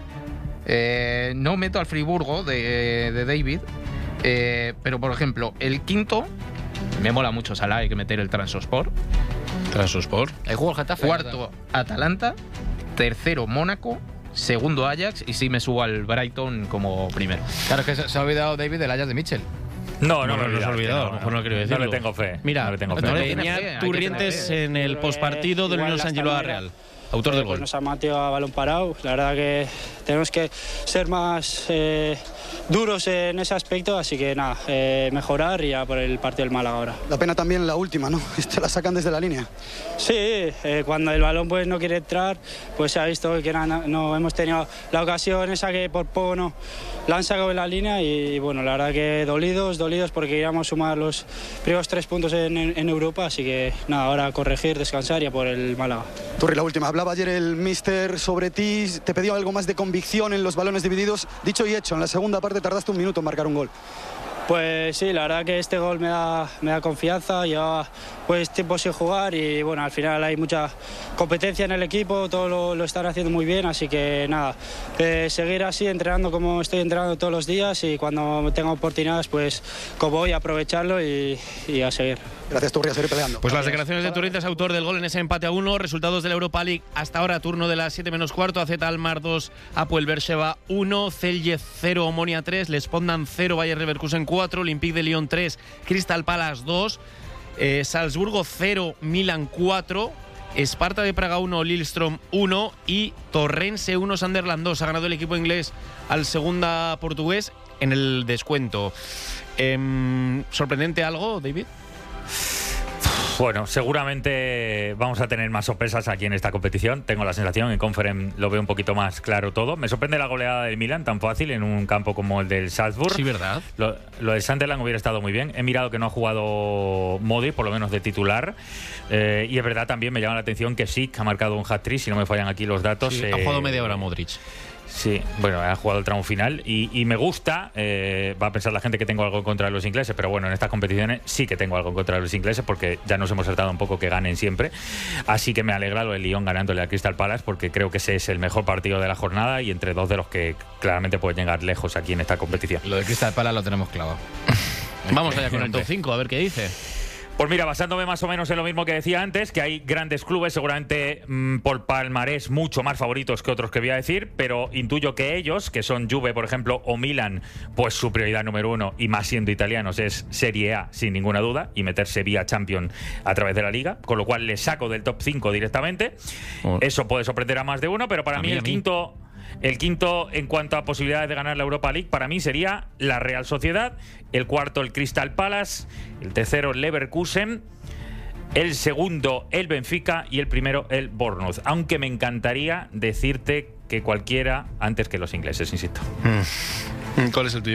No meto al Friburgo de David, pero por ejemplo, el quinto... Me mola mucho Salah, hay que meter el Transosport. Transosport. El juego el Getafe. Cuarto, Atalanta. Tercero, Mónaco. Segundo, Ajax. Y sí me subo al Brighton como primero. Claro, es que se ha olvidado David del Ajax de Mitchell. No se ha olvidado. A lo mejor no quiero decirlo. No le tengo fe. Mira, no le tengo fe. Turrientes en el postpartido del Unión San Giló Real. Autor del gol. Nos ha metido a balón parado. La verdad que tenemos que ser más duros en ese aspecto, así que nada, mejorar y ya por el partido del Málaga ahora. La pena también la última, ¿no? Te la sacan desde la línea. Sí, cuando el balón pues no quiere entrar, pues se ha visto que no hemos tenido la ocasión esa que por poco no la han sacado en la línea y bueno, la verdad que dolidos porque queríamos sumar los primeros 3 puntos en Europa, así que nada, ahora corregir, descansar y a por el Málaga. Turri, la última. Hablaba ayer el míster sobre ti, te pidió algo más de convicción en los balones divididos. Dicho y hecho, en la segunda parte tardaste un minuto en marcar un gol. Pues sí, la verdad que este gol me da confianza. Llevaba pues tiempo sin jugar y bueno, al final hay mucha competencia en el equipo, todo lo están haciendo muy bien, así que nada, seguir así entrenando como estoy entrenando todos los días y cuando tenga oportunidades pues como voy a aprovecharlo y a seguir. Gracias, Turri, a seguir peleando. Pues las declaraciones de Turrientes, autor del gol en ese empate a 1. Resultados de la Europa League hasta ahora, turno de las 7 menos cuarto. AZ Alkmaar 2, Apoel Beersheba 1, Celje 0, Omonia 3, Lespondan 0, Bayer Leverkusen 4, Olympique de Lyon 3, Crystal Palace 2, Salzburgo 0, Milan 4, Sparta de Praga 1, Lillestrøm 1 y Torrense 1, Sunderland 2. Ha ganado el equipo inglés al Segunda portugués en el descuento. ¿Sorprendente algo, David? Bueno, seguramente vamos a tener más sorpresas aquí en esta competición. Tengo la sensación, en Conference lo veo un poquito más claro todo. Me sorprende la goleada del Milan, tan fácil, en un campo como el del Salzburg. Sí, ¿verdad? Lo del Sunderland hubiera estado muy bien. He mirado que no ha jugado Modric, por lo menos de titular. Y es verdad, también me llama la atención que Schick ha marcado un hat-trick, si no me fallan aquí los datos. Sí, ha jugado media hora Modric. Sí, bueno, ha jugado el tramo final y me gusta, va a pensar la gente que tengo algo en contra de los ingleses, pero bueno, en estas competiciones sí que tengo algo en contra de los ingleses porque ya nos hemos tratado un poco que ganen siempre, así que me alegra lo del Lyon ganándole a Crystal Palace porque creo que ese es el mejor partido de la jornada y entre dos de los que claramente pueden llegar lejos aquí en esta competición. Lo de Crystal Palace lo tenemos clavado. Vamos allá con el top 5, a ver qué dice. Pues mira, basándome más o menos en lo mismo que decía antes, que hay grandes clubes, seguramente por palmarés mucho más favoritos que otros que voy a decir, pero intuyo que ellos, que son Juve, por ejemplo, o Milan, pues su prioridad número 1, y más siendo italianos, es Serie A, sin ninguna duda, y meterse vía Champions a través de la Liga, con lo cual les saco del top 5 directamente. Eso puede sorprender a más de uno, pero para mí el quinto... El quinto, en cuanto a posibilidades de ganar la Europa League, para mí sería la Real Sociedad. El cuarto, el Crystal Palace. El tercero, el Leverkusen. El segundo, el Benfica. Y el primero, el Bournemouth. Aunque me encantaría decirte que cualquiera antes que los ingleses, insisto. ¿Cuál es el tuyo?